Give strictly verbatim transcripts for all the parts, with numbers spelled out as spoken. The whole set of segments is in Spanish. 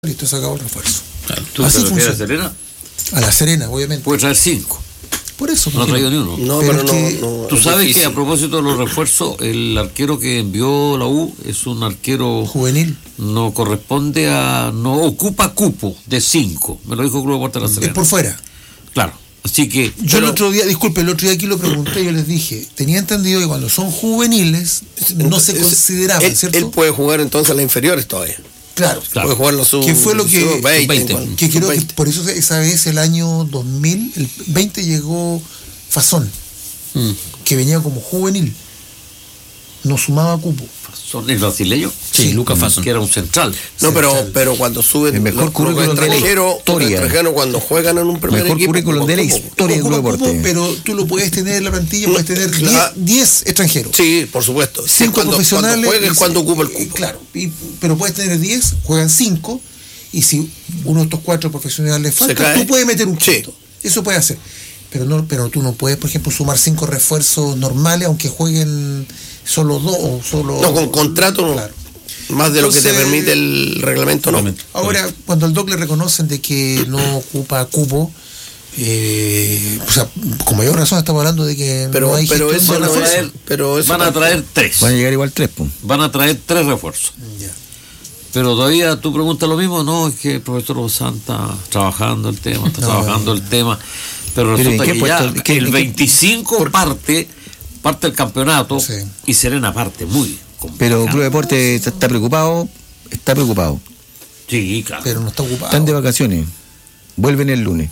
Listo, se acabó el refuerzo. ¿Tú Así te refieres funciona. a Serena? A La Serena, obviamente. Puede traer cinco. Por eso. No ha traído ni uno. No, Pero pero, es que no, no. Tú es sabes difícil. que a propósito de los refuerzos, el arquero que envió la U es un arquero Juvenil. no corresponde a, no ocupa cupo de cinco. Me lo dijo Club Deportes de La Es Serena. por fuera. Claro. Así que Yo pero- el otro día, disculpe, el otro día aquí lo pregunté, yo les dije, tenía entendido que cuando son juveniles no se Es- consideraban, él, ¿cierto? él puede jugar entonces a las inferiores todavía. Claro. Claro. Puede jugar los sub ¿Qué fue lo que- sub veinte, sub veinte. igual. Que creo sub que veinte. por eso esa vez el año dos mil, el veinte llegó Fasón, Mm. que venía como juvenil, no sumaba cupo. ¿Son el brasileño? Sí, Lucas Fasson. Que era un central. No, pero, Central. pero cuando suben El mejor los, currículum los de la extranjeros, los historia. extranjeros cuando juegan en un primer Mejor equipo, currículum de la ocupan- historia del Ocupa Club cupo, Deportes. pero tú lo puedes tener en la plantilla, No, puedes tener claro. diez extranjeros. Sí, por supuesto. Sí, Cinco cuando, profesionales. Cuando juega es y- cuando ocupa el y- cupo. Claro, y- pero puedes tener diez, juegan cinco, y si uno de estos cuatro profesionales falta, cae. tú puedes meter un Sí. quinto. Eso puedes hacer. Pero no, pero tú no puedes, por ejemplo, sumar cinco refuerzos normales, aunque jueguen solo dos o solo. No, con contrato no. Claro. Más de lo que te Entonces- permite el reglamento, no. Ahora, cuando al Doc le reconocen de que no ocupa cupo, eh, o sea, con mayor razón estamos hablando de que Pero, no hay pero gestión eso de no refuerzo. es. Pero eso Van a tampoco- traer tres. Van a llegar igual tres, pues. Van a traer tres refuerzos. Ya. Pero todavía tú preguntas lo mismo, no, es que el profesor Bozán está trabajando el tema, está No. trabajando el tema, pero Pero resulta ¿en qué que ya puesto? ¿Qué- el en qué- veinticinco parte, parte el campeonato Sí. y Serena parte muy complicado. Pero Club Deportes está, está preocupado, está preocupado. Sí, claro. Pero no está ocupado. Están de vacaciones. Vuelven el lunes.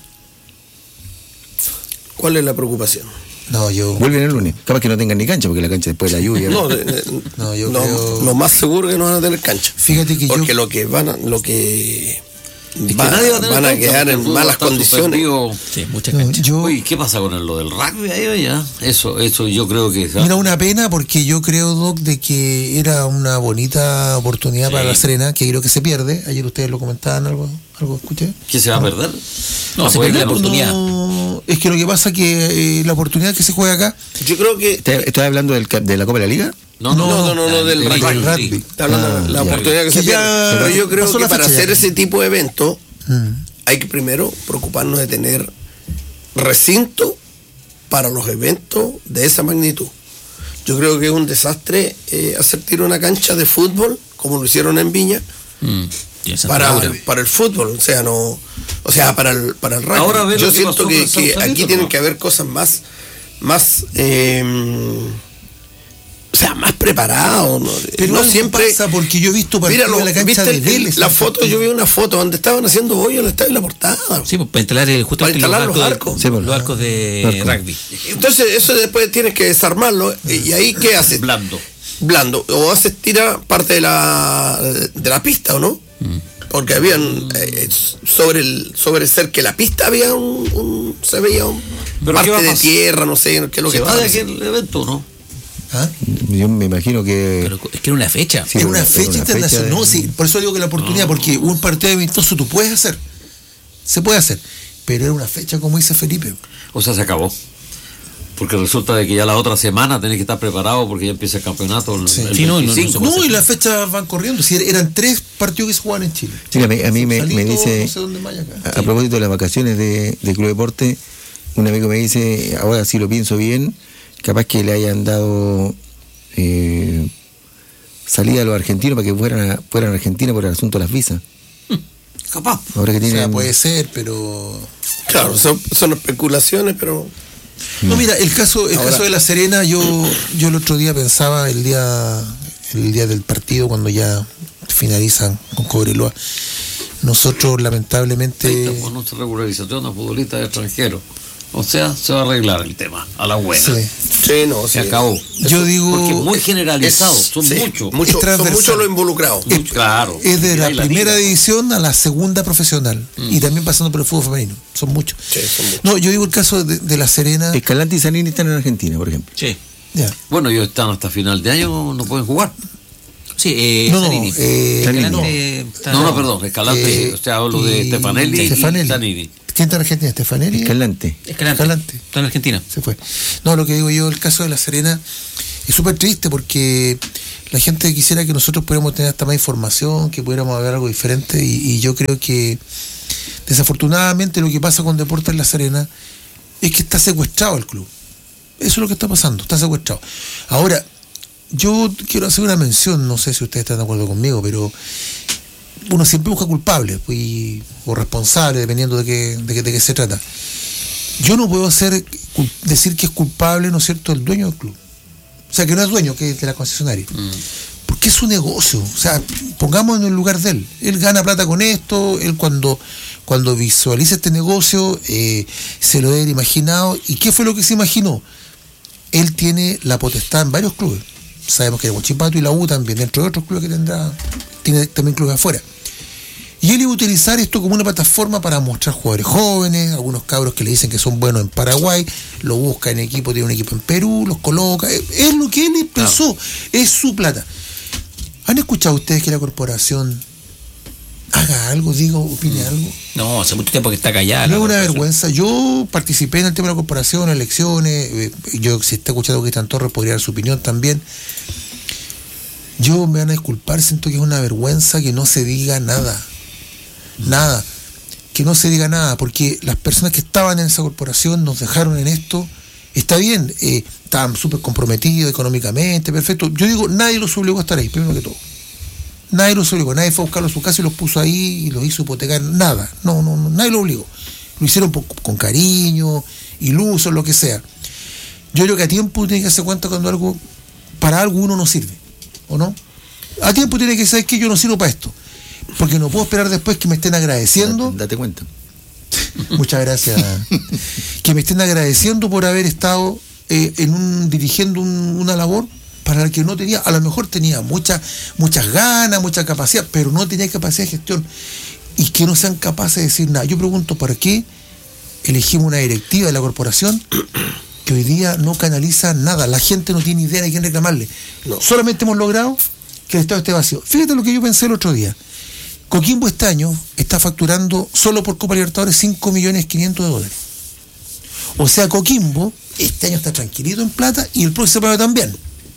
¿Cuál es la preocupación? No, yo. Vuelven el lunes. Capaz que no tengan ni cancha, porque la cancha después de la lluvia. No, de- de- No, yo no, creo- lo más seguro es que no van a tener cancha. Fíjate que Porque yo. lo que van a, lo que Es que va- nadie va a tener van a cancha, quedar porque el en fútbol malas está condiciones. suspendido. Sí, muchas no, canchas. yo Uy, ¿qué pasa con lo del rugby ahí ya? Eso, eso yo creo que... Mira, una pena porque yo creo, Doc, de que era una bonita oportunidad Sí. para La Serena, que creo que se pierde. Ayer ustedes lo comentaban, algo, algo escuché. ¿Qué se va a perder? No, Va se a poder pierde la ganar. oportunidad. No, es que lo que pasa es que eh, la oportunidad que se juega acá, Yo creo que ¿Estás estás hablando del, cap- de la Copa de la Liga? No, no, no, no, no, del del rugby. rugby. está hablando Ah, de la ya. oportunidad que, Que se ya pierde. Pero yo creo pasó que la para fecha hacer ya. ese tipo de eventos mm, hay que primero preocuparnos de tener recinto para los eventos de esa magnitud. Yo creo que es un desastre eh, hacer tiro una cancha de fútbol, como lo hicieron en Viña, Mm. Y en Santa para, Laura. para el fútbol, o sea, no, o sea, para el, para el rugby. Ahora ve lo Yo que siento pasó que, con que Sausalito, aquí ¿no? tienen que haber cosas más, más, eh, o sea, más preparados. ¿no? pero no algo siempre. pasa porque yo he visto Mira, partidos lo, en la cancha ¿viste de el- Vélez. la foto, yo vi una foto donde estaban haciendo hoyo en el estadio de La Portada. Sí, pues, para instalar eh, justamente Para instalar los los arcos, arcos. de, sí, pues, Ah, los arcos de Eh, rugby. Entonces, eso después tienes que desarmarlo. ¿Y ahí qué haces? Blando. Blando. O haces tira parte de la, de la pista, ¿o no? Porque habían eh, sobre el sobre el cerque de la pista había un, un- se veía un ¿Pero parte qué va a de pasar? tierra, no sé qué es lo que ¿Se va estaba de haciendo. aquel evento, no? ¿Ah? Yo me imagino que. Pero es que era una fecha. es Sí, una una- fecha una internacional. fecha de- No, sí, por eso digo que la oportunidad, porque un partido amistoso tú puedes hacer. Se puede hacer. Pero era una fecha, como dice Felipe. O sea, se acabó. Porque resulta de que ya la otra semana tenés que estar preparado porque ya empieza el campeonato el, Sí. el Sí, no, no, no se veinticinco. puede No, y las fechas van corriendo. Si eran tres partidos que se jugaban en Chile. Sí, a mí, a mí me, Salito, me dice, no sé dónde más acá. a, a propósito de las vacaciones de, de Club Deporte, un amigo me dice, ahora sí lo pienso bien, capaz que le hayan dado eh, salida a los argentinos para que fueran a, fueran a Argentina por el asunto de las visas. Capaz. Ahora que O tienen... sea, puede ser, pero... Claro, son, son especulaciones, pero No, mira, el caso, el Ahora- caso de La Serena, yo, yo el otro día pensaba, el día, el día del partido, cuando ya finalizan con Cobreloa, nosotros lamentablemente... Con nuestra regularización de futbolistas extranjeros. O sea, se va a arreglar el tema, a la buena. Sí. sí, no, Se sí. acabó. Yo digo... Porque es muy generalizado, Es- son sí, muchos. mucho- Es son transversal. muchos los involucrados. Muy- claro. Es de Y la ahí primera liga, división a la segunda profesional. Y también pasando por el fútbol femenino. Son muchos. Sí, son muchos. No, yo digo el caso de, de La Serena. Escalante y Zanini están en Argentina, por ejemplo. Sí. Ya. Bueno, ellos están hasta final de año, no pueden jugar. Sí, eh, No, no, Zanini. eh, Escalante está- No, no, perdón, Escalante, Eh, o sea, hablo de y- Stefanelli y Stefanelli. Zanini. ¿Quién está en Argentina? ¿Stefanelli? Escalante. Escalante. Escalante. Está en Argentina. Se fue. No, lo que digo yo, el caso de La Serena es súper triste porque La gente quisiera que nosotros pudiéramos tener hasta más información, que pudiéramos ver algo diferente, y, y yo creo que desafortunadamente lo que pasa con Deportes La Serena es que está secuestrado el club. Eso es lo que está pasando, está secuestrado. Ahora, yo quiero hacer una mención, no sé si ustedes están de acuerdo conmigo, pero uno siempre busca culpables pues, o responsables, dependiendo de qué, de qué, de qué se trata. Yo no puedo hacer decir que es culpable, ¿no es cierto?, el dueño del club. O sea, que no es dueño, que es de la concesionaria. Mm. Porque es su negocio. O sea, pongámonos en el lugar de él. Él gana plata con esto, él cuando, cuando visualiza este negocio, eh, se lo debe imaginado. ¿Y qué fue lo que se imaginó? Él tiene la potestad en varios clubes. Sabemos que el Huachipato y la U también, dentro de otros clubes que tendrá, tiene también clubes afuera. Y él iba a utilizar esto como una plataforma para mostrar jugadores jóvenes, algunos cabros que le dicen que son buenos en Paraguay, lo busca en equipo, tiene un equipo en Perú, los coloca. Es lo que él pensó, no. Es su plata. ¿Han escuchado ustedes que la corporación haga algo, diga, opine algo? No, hace mucho tiempo que está callada. No es una vergüenza. Yo participé en el tema de la corporación, elecciones, yo si está escuchando Cristian Torres podría dar su opinión también. Yo me van a disculpar, siento que es una vergüenza que no se diga nada. Nada, que no se diga nada, porque las personas que estaban en esa corporación nos dejaron en esto. Está bien, eh, estaban súper comprometidos económicamente, perfecto. Yo digo, nadie los obligó a estar ahí, primero que todo. Nadie los obligó, nadie fue a buscarlo a su casa y los puso ahí y los hizo hipotecar, nada. No, no, no, nadie los obligó. Lo hicieron por, con cariño, ilusos, lo que sea. Yo creo que a tiempo tiene que darse cuenta cuando algo, para algo uno no sirve, ¿o no? A tiempo tiene que saber que yo no sirvo para esto. Porque no puedo esperar después que me estén agradeciendo. Date, date cuenta. Muchas gracias. Que me estén agradeciendo por haber estado eh, en un dirigiendo un, una labor para la que no tenía, a lo mejor tenía muchas muchas ganas, mucha capacidad, pero no tenía capacidad de gestión. Y que no sean capaces de decir nada. Yo pregunto, ¿para qué elegimos una directiva de la corporación que hoy día no canaliza nada? La gente no tiene idea de quién reclamarle. No. Solamente hemos logrado que el Estado esté vacío. Fíjate lo que yo pensé el otro día. Coquimbo este año está facturando solo por Copa Libertadores cinco millones quinientos de dólares. O sea, Coquimbo este año está tranquilito en plata y el próximo año también.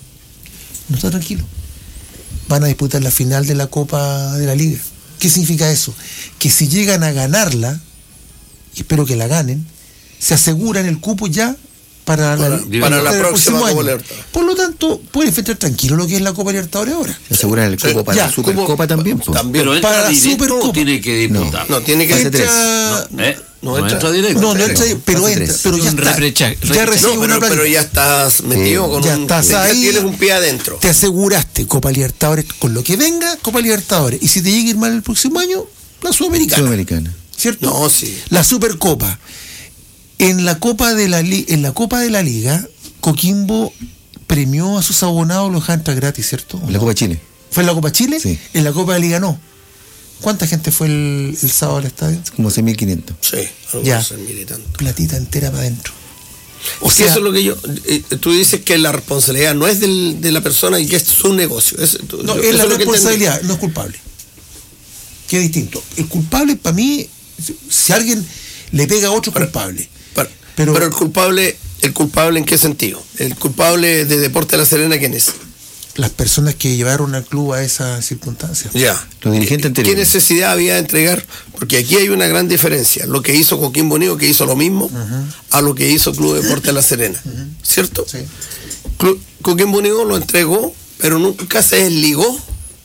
No está tranquilo. Van a disputar la final de la Copa de la Liga. ¿Qué significa eso? Que si llegan a ganarla, y espero que la ganen, se aseguran el cupo ya para, para la, para la próxima Copa Libertadores. Por lo tanto, pueden enfrentar tranquilo lo que es la Copa Libertadores ahora. Se aseguran el cupo sí, para ya, la Supercopa también. Pues. también. Pero para la Supercopa tiene que disputar. No, no tiene que entra, no, eh, no, no entra, entra directo. No, no entra, pero entra, pero ya está. Reprecha, ya recibe no, una pero, pero ya estás metido sí, con ya un, estás ya ahí, tienes un pie adentro. Te aseguraste Copa Libertadores con lo que venga, Copa Libertadores. Y si te llega a ir mal el próximo año, la Sudamericana. Sudamericana. ¿Cierto? No, sí. La Supercopa. En la Copa de la en la Copa de la Liga, Coquimbo premió a sus abonados, los entrar gratis, ¿cierto? En la Copa Chile. ¿Fue en la Copa Chile? Sí. En la Copa de la Liga no. ¿Cuánta gente fue el, el sábado al estadio? Como seis mil quinientos. Sí, algo ya. seis mil y tanto. Platita entera para adentro. O sea, eso es lo que yo. Eh, tú dices que la responsabilidad no es del, de la persona y que es su negocio. Es, tú, no, yo, es la es responsabilidad, no es culpable. Que es distinto. El culpable, para mí, si alguien le pega a otro, es culpable. Para, pero, pero el culpable, ¿el culpable en qué sentido? ¿El culpable de Deportes La Serena quién es? Las personas que llevaron al club a esa circunstancia. Ya. Los dirigentes anteriores. ¿Qué necesidad había de entregar? Porque aquí hay una gran diferencia. Lo que hizo Coquimbo Unido, que hizo lo mismo, uh-huh, a lo que hizo Club Deportes La Serena. Uh-huh. ¿Cierto? Sí. Club, Coquimbo Unido lo entregó, pero nunca se desligó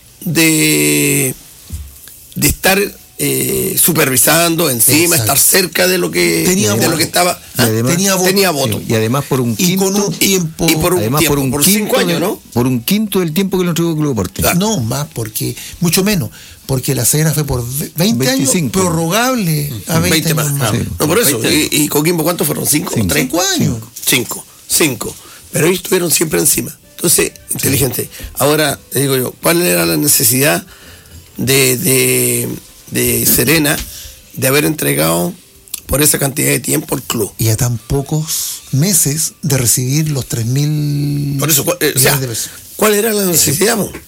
de, de estar eh, supervisando encima, exacto, estar cerca de lo que tenía de voto. Lo que estaba y además, tenía voto, tenía voto. Y además por un y quinto con un tiempo y por un además tiempo, por un por quinto cinco años, de, ¿no? Por un quinto del tiempo que lo entregó el Club Deportes. Claro. No más, porque mucho menos, porque La Serena fue por veinte veinticinco años, prorrogable a veinte, veinte años más. más. Sí. No, por eso. Y, y Coquimbo, ¿cuántos fueron? ¿Cinco? Cinco, ¿Tres? cinco años. Cinco. Cinco. Pero ellos estuvieron siempre encima. Entonces, inteligente. Ahora, te digo yo, ¿cuál era la necesidad de, de, de Serena de haber entregado por esa cantidad de tiempo el club? Y a tan pocos meses de recibir los tres mil... Por eso, eh, o sea, ¿cuál era la necesidad? Sí.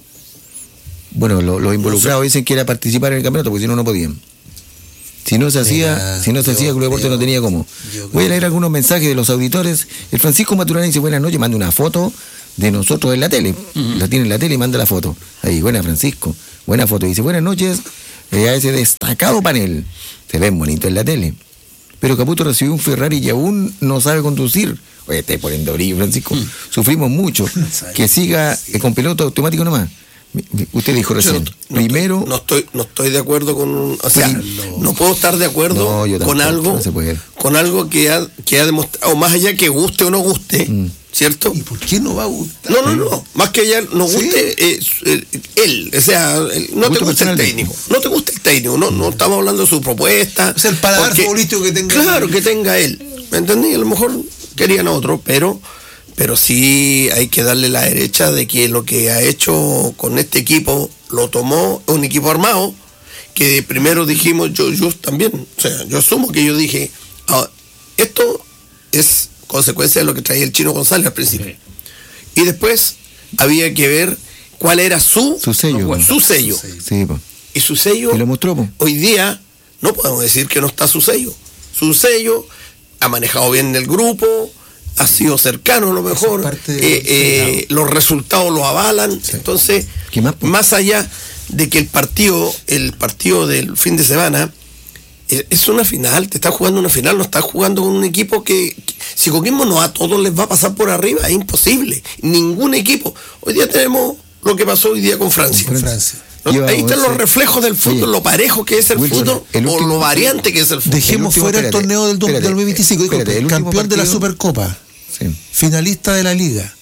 Bueno, los lo involucrados dicen que era participar en el campeonato, porque si no, no podían. Si no se hacía, Mira, si no se hacía, el Club Deportes no tenía cómo. Voy a leer algunos mensajes de los auditores. El Francisco Maturana dice, buenas noches, manda una foto de nosotros en la tele. Uh-huh. La tiene en la tele y manda la foto. Ahí, buena Francisco, buena foto. Dice, buenas noches, eh, a ese destacado panel. Se ven bonito en la tele. Pero Caputo recibió un Ferrari y aún no sabe conducir. Oye, te poniendo brillo, Francisco. Uh-huh. Sufrimos mucho. Que siga eh, con piloto automático nomás. Usted dijo recién, no, no primero... No estoy, no estoy de acuerdo con... O sea, no, no puedo estar de acuerdo no, con algo no con algo que ha, que ha demostrado, más allá que guste o no guste, mm. ¿cierto? ¿Y por qué no va a gustar? No, no, no, más que allá no guste, ¿sí? eh, eh, él, o sea, no te gusta el técnico, no te gusta el técnico, no, no estamos hablando de su propuesta. O sea, el paladar futbolístico que tenga. Claro, que tenga él, ¿me entendí? A lo mejor querían a otro, pero... Pero sí hay que darle la derecha de que lo que ha hecho con este equipo lo tomó un equipo armado, que primero dijimos, yo, yo también, o sea, yo asumo que yo dije, ah, esto es consecuencia de lo que traía el Chino González al principio. Y después había que ver cuál era su, su sello. Bueno, su sello. Sí, po. Y su sello, y lo mostró, po. Hoy día no podemos decir que no está su sello. Su sello ha manejado bien el grupo, ha sido cercano a lo mejor, de, eh, eh, los resultados lo avalan, sí. Entonces, más, más allá de que el partido, el partido del fin de semana, eh, es una final, te estás jugando una final, no estás jugando con un equipo que, que si Coquimbo no a todos les va a pasar por arriba, es imposible, ningún equipo. Hoy día tenemos lo que pasó hoy día con Francia. Con Francia. ¿No? Ahí están los reflejos del fútbol, oye, lo parejo que es el Wilson, fútbol el último, o lo variante que es el fútbol. Dejemos el último, fuera espérate, el torneo del, espérate, del dos mil veinticinco, espérate, el campeón partido, de la Supercopa, sí. Finalista de la Liga,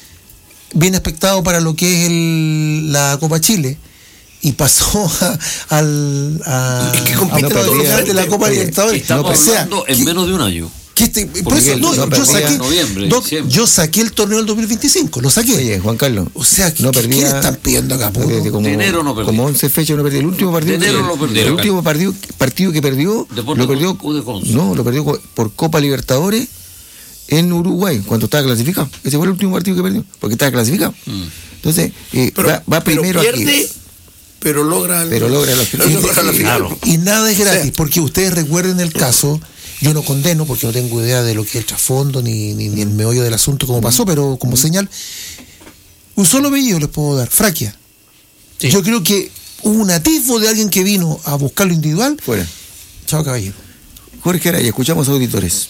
bien expectado para lo que es el, la Copa Chile, y pasó a, al a, es que a final de la Copa Libertadores. Estamos o sea, hablando en que, menos de un año. Que este, por eso, no, no yo, saqué, noviembre, do, yo saqué el torneo del dos mil veinticinco, lo saqué. Oye, Juan Carlos, o sea, no perdía, ¿qué le están pidiendo acá? Como, enero no perdió. Como once fechas no perdió. El último partido, que, no perdió, el último partido, partido que perdió, Deporte lo perdió, no, lo perdió por Copa Libertadores en Uruguay, cuando estaba clasificado. Ese fue el último partido que perdió, porque estaba clasificado. Mm. Entonces, eh, pero, va, va primero pero pierde, aquí. Pero logra, pero logra la final. Y, y, claro. y nada es gratis, sí. Porque ustedes recuerden el caso. Yo no condeno porque no tengo idea de lo que es el trasfondo ni, ni, ni el meollo del asunto como pasó, pero como señal, un solo apellido les puedo dar, Fraquia. Sí. Yo creo que hubo un atisbo de alguien que vino a buscarlo individual. Fuera. Chao, caballero. Jorge Araya, escuchamos auditores.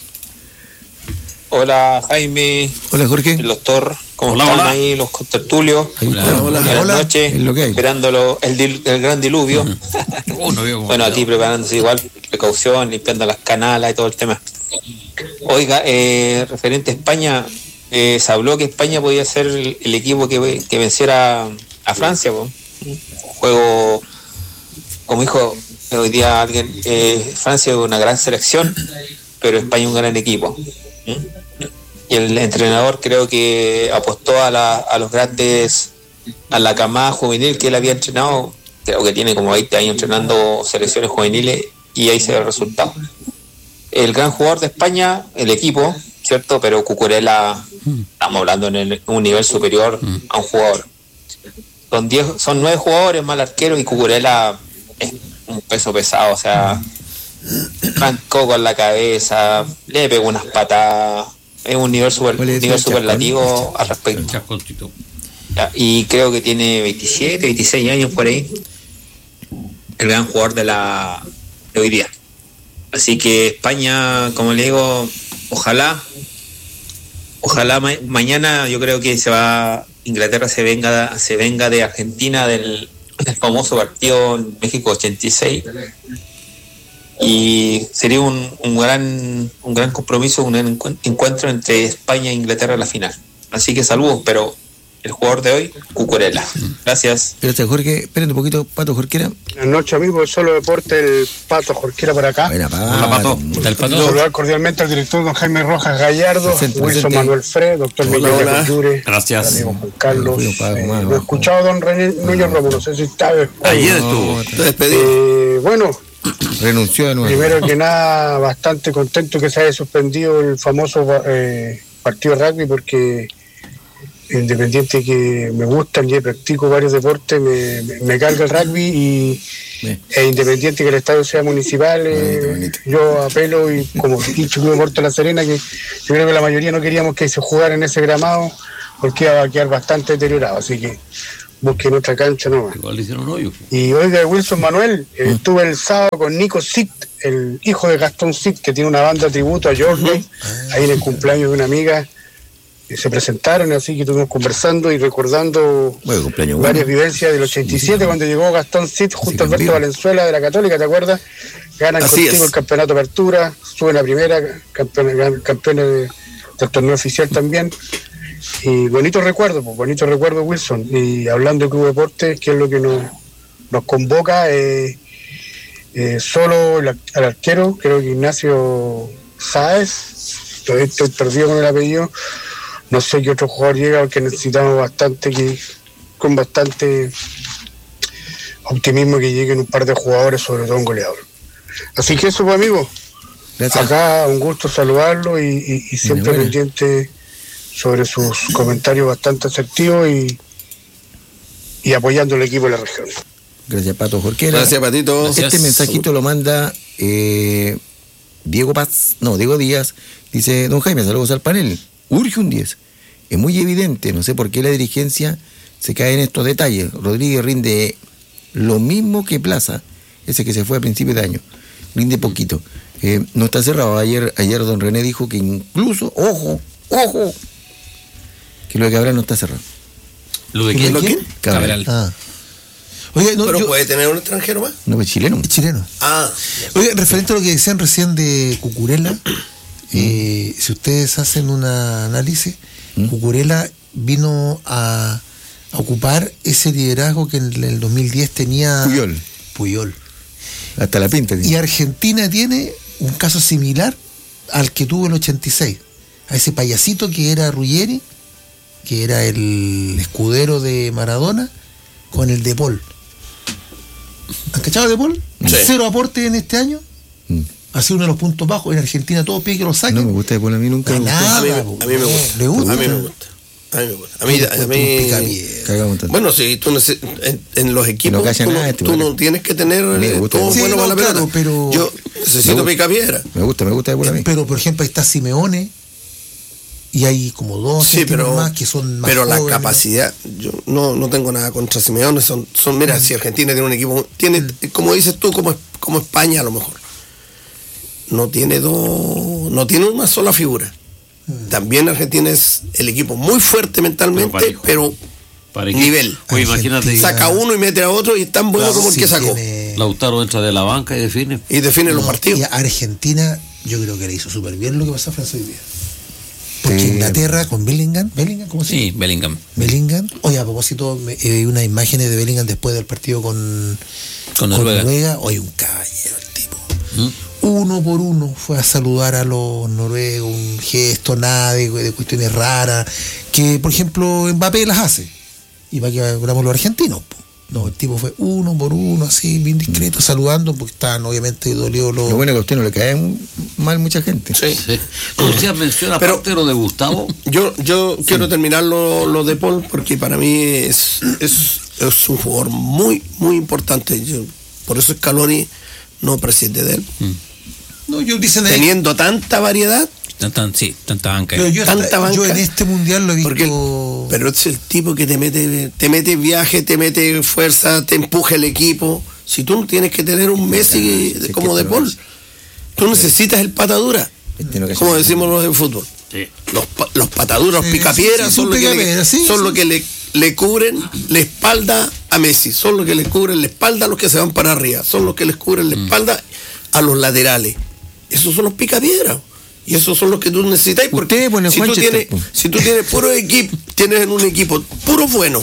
Hola, Jaime. Hola, Jorge. El doctor, ¿cómo hola, están hola. ahí los contertulios? Hola, hola. Buenas hola. noches, esperando el, dil, el gran diluvio. Uh-huh. oh, no bueno, aquí preparándose igual, precaución, limpiando las canalas y todo el tema. Oiga, eh, referente a España, eh, se habló que España podía ser el, el equipo que, que venciera a Francia. ¿no? Un juego, como dijo hoy día alguien, eh, Francia es una gran selección, pero España es un gran equipo. ¿Mm? Y el entrenador creo que apostó a, la, a los grandes, a la camada juvenil que él había entrenado, creo que tiene como veinte años entrenando selecciones juveniles y ahí se ve el resultado. El gran jugador de España, el equipo, ¿cierto? Pero Cucurella, estamos hablando en el, un nivel superior a un jugador. Son, diez, son nueve jugadores más el arquero y Cucurella es un peso pesado, o sea, arrancó con la cabeza, le pegó unas patadas. Es un nivel, super, nivel superlativo al respecto. Ya, y creo que tiene veintisiete, veintiséis años por ahí. El gran jugador de la de hoy día. Así que España, como le digo, ojalá, ojalá ma- mañana yo creo que se va, Inglaterra se venga, se venga de Argentina del, del famoso partido en México ochenta y seis. Y sería un, un gran un gran compromiso, un encuentro entre España e Inglaterra en la final. Así que saludos, pero el jugador de hoy, Cucurella. Gracias. Gracias, Jorge. Esperen un poquito, Pato Jorquera. Buenas noches, amigos. Solo Deporte, el Pato Jorquera por acá. Buena, Pato. Hola, Pato. ¿Tal Pato? Saludar cordialmente al director don Jaime Rojas Gallardo, presente, Wilson presente. Manuel Fred, doctor Hola, Miguel hola. Cordure, Gracias. amigo Juan Carlos. Hola, Pato, Eh, más, lo he más. escuchado don René Núñez Romo, no sé si está. Ayer estuvo. Te despedí. Eh, bueno, Renunció de nuevo. primero que nada, bastante contento que se haya suspendido el famoso eh, partido de rugby, porque independiente que me gustan y practico varios deportes, me, me, me carga el rugby y Bien. e independiente que el estadio sea municipal, eh, Bonito, bonito. yo apelo y como dicho Club Deportes La Serena, que yo creo que la mayoría no queríamos que se jugara en ese gramado, porque va a quedar bastante deteriorado, así que busquen otra cancha nomás. Igual le hicieron hoyo. Y oiga, Wilson Manuel, eh, estuve el sábado con Nico Sitt, el hijo de Gastón Sitt, que tiene una banda tributo a Jordan, ahí en el cumpleaños de una amiga, y se presentaron, así que estuvimos conversando y recordando Bueno, cumpleaños varias bueno. vivencias del ochenta y siete, cuando llegó Gastón Sitt junto a Alberto Valenzuela de la Católica, ¿te acuerdas? Ganan Así contigo es. el campeonato de apertura, suben a primera, campeones, campeones de, del torneo oficial también. Y bonito recuerdo, pues, bonito recuerdo, Wilson. Y hablando de Club Deportes, que es lo que nos, nos convoca, eh, eh, solo el, al arquero, creo que Ignacio Sáez, todavía estoy perdido con el apellido, no sé qué otro jugador llega, porque necesitamos bastante, que con bastante optimismo que lleguen un par de jugadores, sobre todo un goleador. Así que eso, pues, amigos, Gracias. acá un gusto saludarlo y, y, y siempre Buena. pendiente sobre sus comentarios bastante asertivos y, y apoyando al equipo de la región. Gracias, Pato Jorquera. Gracias, Patito. Este Gracias. mensajito lo manda eh, Diego Paz, no, Diego Díaz. Dice, don Jaime, saludos al panel. Urge un diez. Es muy evidente, no sé por qué la dirigencia se cae en estos detalles. Rodríguez rinde lo mismo que Plaza, ese que se fue a principios de año. Rinde poquito. Eh, no está cerrado. Ayer, ayer don René dijo que incluso, ojo, ojo, que lo de Cabral no está cerrado. ¿Lo de ¿Y quién? de ¿Lo quién? quién? Cabral. Ah. Oye, no, Pero yo- puede tener un extranjero más. No, es chileno. es chileno. Ah, Oye, referente a lo que decían recién de Cucurella, eh, si ustedes hacen un análisis, ¿Mm? Cucurella vino a, a ocupar ese liderazgo que en el dos mil diez tenía Puyol. Puyol. Hasta la pinta. Y tiene. Argentina tiene un caso similar al que tuvo el ochenta y seis, a ese payasito que era Ruggeri, que era el escudero de Maradona, con el De Paul. ¿Han cachado a De Paul? Sí. Cero aporte en este año. Mm. Ha sido uno de los puntos bajos. En Argentina todos piden que lo saquen. No me gusta de Paul, a mí nunca me gustó. Nada, a mí, po, a mí me no, gusta. ¿le gusta? A mí me gusta. A mí me gusta. A mí, a Un mí- picapiedra. Cagamos tanto. bueno, si tú neces- en, en los equipos No calla tú, no, nada, este tú vale. no tienes que tener Me eh, gusta. todo Sí, bueno no, para la claro, pelota. pero- Yo necesito Me gusta. picapiedra. Me gusta, me gusta de Paul a mí. Pero, por ejemplo, ahí está Simeone y hay como dos Sí, pero, más que son más pero la jóvenes. capacidad, yo no, no tengo nada contra Simeone, son, son mira, si Argentina tiene un equipo, tiene, como dices tú, como, como España a lo mejor, no tiene dos, no tiene una sola figura. También Argentina es el equipo muy fuerte mentalmente, Pero pero, parejo. Parejo. nivel. Oye, imagínate, Argentina. saca uno y mete a otro y es tan bueno Claro, como el sí, que sacó. tiene- Lautaro entra de la banca y define. Y define los No, partidos. y a Argentina, yo creo que le hizo súper bien lo que pasó a Francia hoy día. Porque Sí. Inglaterra con Bellingham, Bellingham, ¿cómo se llama? Sí, Bellingham. Bellingham. Oye, a propósito, me- eh, vi unas imágenes de Bellingham después del partido con, Con con Noruega. Noruega. Oye, un caballero el tipo. ¿Mm? Uno por uno fue a saludar a los noruegos, un gesto, nada de, de cuestiones raras, que por ejemplo Mbappé las hace. Y para que hablamos los argentinos. po. No, el tipo fue uno por uno, así, bien discreto, saludando, porque estaban obviamente dolidos los. Lo bueno es que a usted no le cae mal mucha gente. Sí. Sí. Tú decías, menciona Pero- aparte lo de Gustavo. Yo, yo quiero terminar lo, lo de Paul porque para mí es, es, es un jugador muy, muy importante. Yo, por eso Scaloni no prescinde de él. No, yo dicen ahí. Teniendo tanta variedad, Tanta, sí, tanta banca. Pero yo, tanta hasta- banca. yo en este mundial lo he visto. porque pero es el tipo que te mete, te mete viaje, te mete fuerza, te empuja el equipo. Si tú no tienes que tener un Messi Sí, como que de te lo Paul, hace. tú necesitas el patadura, Este no que como hace- decimos los de fútbol. Sí. Los, pa- los pataduras, los Sí, picapiedras sí, sí, son, son lo que, le, picapiedras, sí, son sí. lo que le, le cubren la espalda a Messi, son los que le cubren la espalda a los que se van para arriba, son los que les cubren la espalda a los laterales. Esos son los picapiedras. Y esos son los que tú necesitas. Porque Usted, bueno, si, tú Juancho, tienes, está- si tú tienes puro equipo, tienes en un equipo puro bueno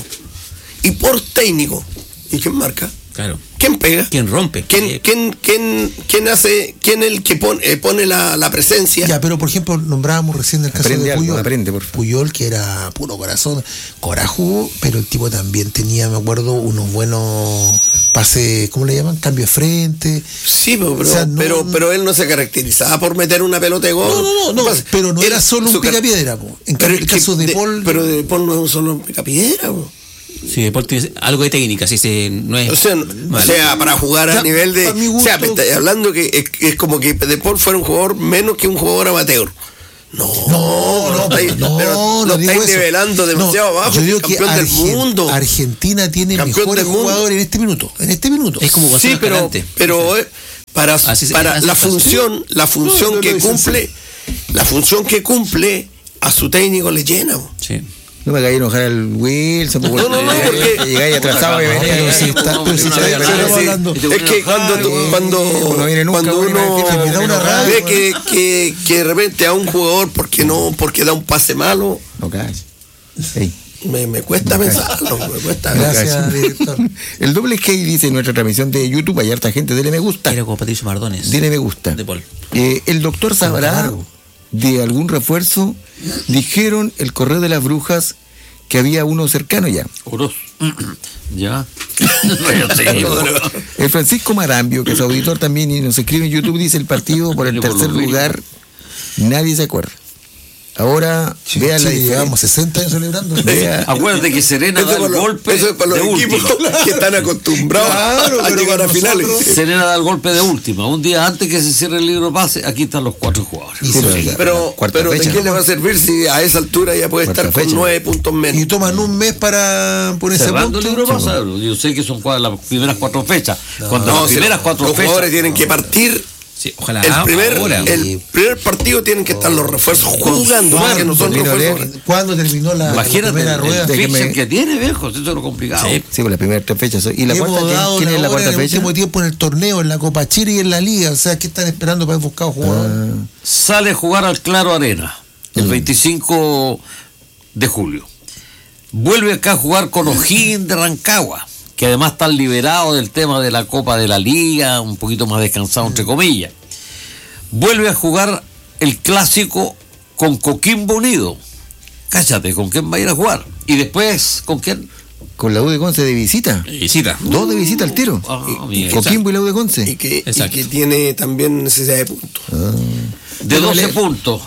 y por técnico, ¿y quién marca? Claro. ¿Quién pega? ¿Quién rompe? ¿Quién, Eh, quién, quién, quién hace, quién es el que pone, eh, pone la, la presencia? Ya, pero por ejemplo, nombrábamos recién el caso Aprende de algo, Puyol. aprende, por favor. Puyol, que era puro corazón, corajudo, pero el tipo también tenía, me acuerdo, unos buenos pases, ¿cómo le llaman? Cambio de frente. Sí, pero, pero, O sea, no- pero, pero él no se caracterizaba por meter una pelota de gol. No, no, no, no, Pasa, pero no él- era solo su un car- picapiedra, po. En Pero cambio, es el que caso de, Paul. Pero de Paul no es un solo picapiedra. po. Sí, deporte tiene algo de técnica, sí, sí, no es. O sea, o malo. sea, para jugar a Ya, nivel de. a mi O sea, gusto- me está hablando que es, es como que De Paul fuera un jugador menos que un jugador amateur. No, No, no, estáis- no, pero no lo digo estáis eso. nivelando demasiado No, abajo. Yo digo que campeón del Argen- mundo. Argentina tiene Campeón mejores del mundo. jugadores en este minuto. En este minuto. Es como Gonzalo Sí, pero, Escalante. pero eh, para, Así se- para así la pasa. función, la función No, no, que no, cumple, la función que cumple a su técnico le llena. bo. Sí. No me hagáis enojar al Wilson, porque No, no, no, porque- llegáis atrasado y venís. Pero si está- pero si Una está- vez pero hablando, sí, hablando. Es que cuando, Eh, cuando, uno viene nunca, cuando uno uno viene, me da una rabia, ve que, que, que de repente a un jugador porque no, porque da un pase malo, No calles. Ey. me, me cuesta pensarlo, me cuesta Gracias, director. El doble K dice en nuestra transmisión de YouTube, hay harta gente, dele me gusta. Era como Patricio Mardones. Dele me gusta. De Paul. Eh, el doctor sabrá Claro. de algún refuerzo. Dijeron el correo de las brujas que había uno cercano ya. Oros. Ya. Yo sé, El Francisco Marambio, que es auditor también y nos escribe en YouTube, dice el partido por el Yo por tercer lo mismo. lugar. Nadie se acuerda. Ahora, vean la Chile, diferencia. llevamos sesenta años celebrando. Vea- Acuérdate que Serena Eso da es para el los- golpe eso es para los de equipos última. que están acostumbrados Claro, a pero llegar a con finales. nosotros- Serena da el golpe de última. Un día antes que se cierre el libro de pase, aquí están los cuatro jugadores. Y Sí, se- pero la- Pero, la cuarta pero ¿de fecha. qué le va a servir si a esa altura ya puede Cuarta estar con fecha. nueve puntos menos? y toman un mes para ponerse a Cerrando el punto. libro de pase, yo sé que son cua- las primeras cuatro fechas. Cuando No, las si primeras cuatro los fechas. jugadores tienen que partir. Sí, ojalá. El primer, ahora. el primer partido tienen que estar los refuerzos jugando, más que no son Termino de refuerzos. leer. ¿Cuándo terminó la, la Imagínate primera el, rueda? el Déjeme- fixture que tiene, viejo. Eso es lo complicado. Sí. Sí, por las primeras tres fechas. ¿Y la Hemos cuarta? ¿Quién, dado quién es la hora cuarta en el fecha? último tiempo en el torneo, en la Copa Chile y en la Liga. O sea, ¿qué están esperando para haber buscado jugadores? Ah, Sale a jugar al Claro Arena el veinticinco de julio. Vuelve acá a jugar con O'Higgins de Rancagua, que además están liberados del tema de la Copa de la Liga, un poquito más descansado entre comillas. Vuelve a jugar el clásico con Coquimbo Unido. Cállate, ¿con quién va a ir a jugar? Y después, ¿con quién? con la U de Conce de visita. Visita. Dos de visita al tiro. Ah, bien. Coquimbo y la U de Conce. Y que, y Exacto. que tiene también necesidad de puntos. De doce puntos.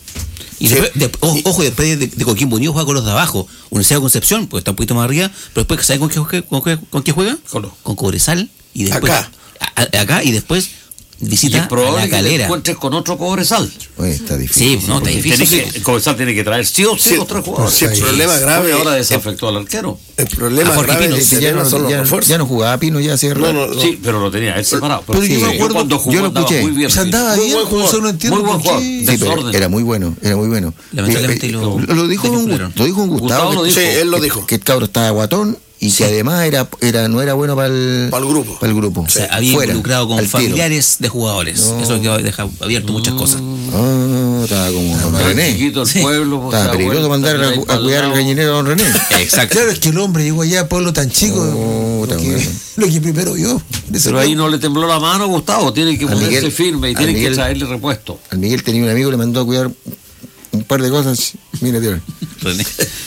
Y Sí. después, de- o- ojo, después de, de Coquimbo Unido juega con los de abajo. Universidad de Concepción, pues está un poquito más arriba. Pero después, ¿sabes con qué, juega- con, qué- con qué juega? Con los- Con Cobresal. Y después. Acá. a- a- acá y después Y visita es a probable la que te Calera. encuentres con otro Cobresal. Oye, está difícil. Sí, no, está Porque difícil. tiene que- el Cobresal tiene que traer sí o sí, Sí, otro jugador. sí, el Sí. problema grave, Porque ahora el, desafectó al arquero. el problema A Jorge grave Pino, de Este ya, Serena no, son los ya- refuerzos. ya no jugaba Pino, ya cierra. No, no, no. Sí, pero lo tenía él separado. Pero yo me acuerdo- cuando jugó yo lo andaba escuché. muy bien. Se andaba Muy bien, buen por jugador. eso no entiendo Muy buen por qué. jugador. Sí, pero Desorden. era muy bueno, era muy bueno. Lamentablemente Eh, lo- lo, lo dijo lo un, explotaron. lo dijo un Gustavo, Gustavo lo que- dijo. Sí, él lo que- dijo. que el cabro estaba guatón y que además era, era no era bueno para el, Para el grupo. para el grupo. O sea, había Fuera, involucrado con al tiro. familiares de jugadores. Eso que deja abierto muchas cosas. Ah, estaba como don Era René. chiquito el Sí. pueblo. pues, Estaba se peligroso abuela, mandar a, también a ahí cuidar pa'l al lado. gallinero a don René. Exacto. Claro, es que el hombre llegó allá a pueblo tan chico. Oh, lo, tan que, bueno. lo que primero vio. Pero ahí no le tembló la mano, Gustavo. Tiene que Al ponerse Miguel- firme y al tiene que Miguel- traerle repuesto. Al Miguel tenía un amigo, le mandó a cuidar un par de cosas. Mira, tío. René.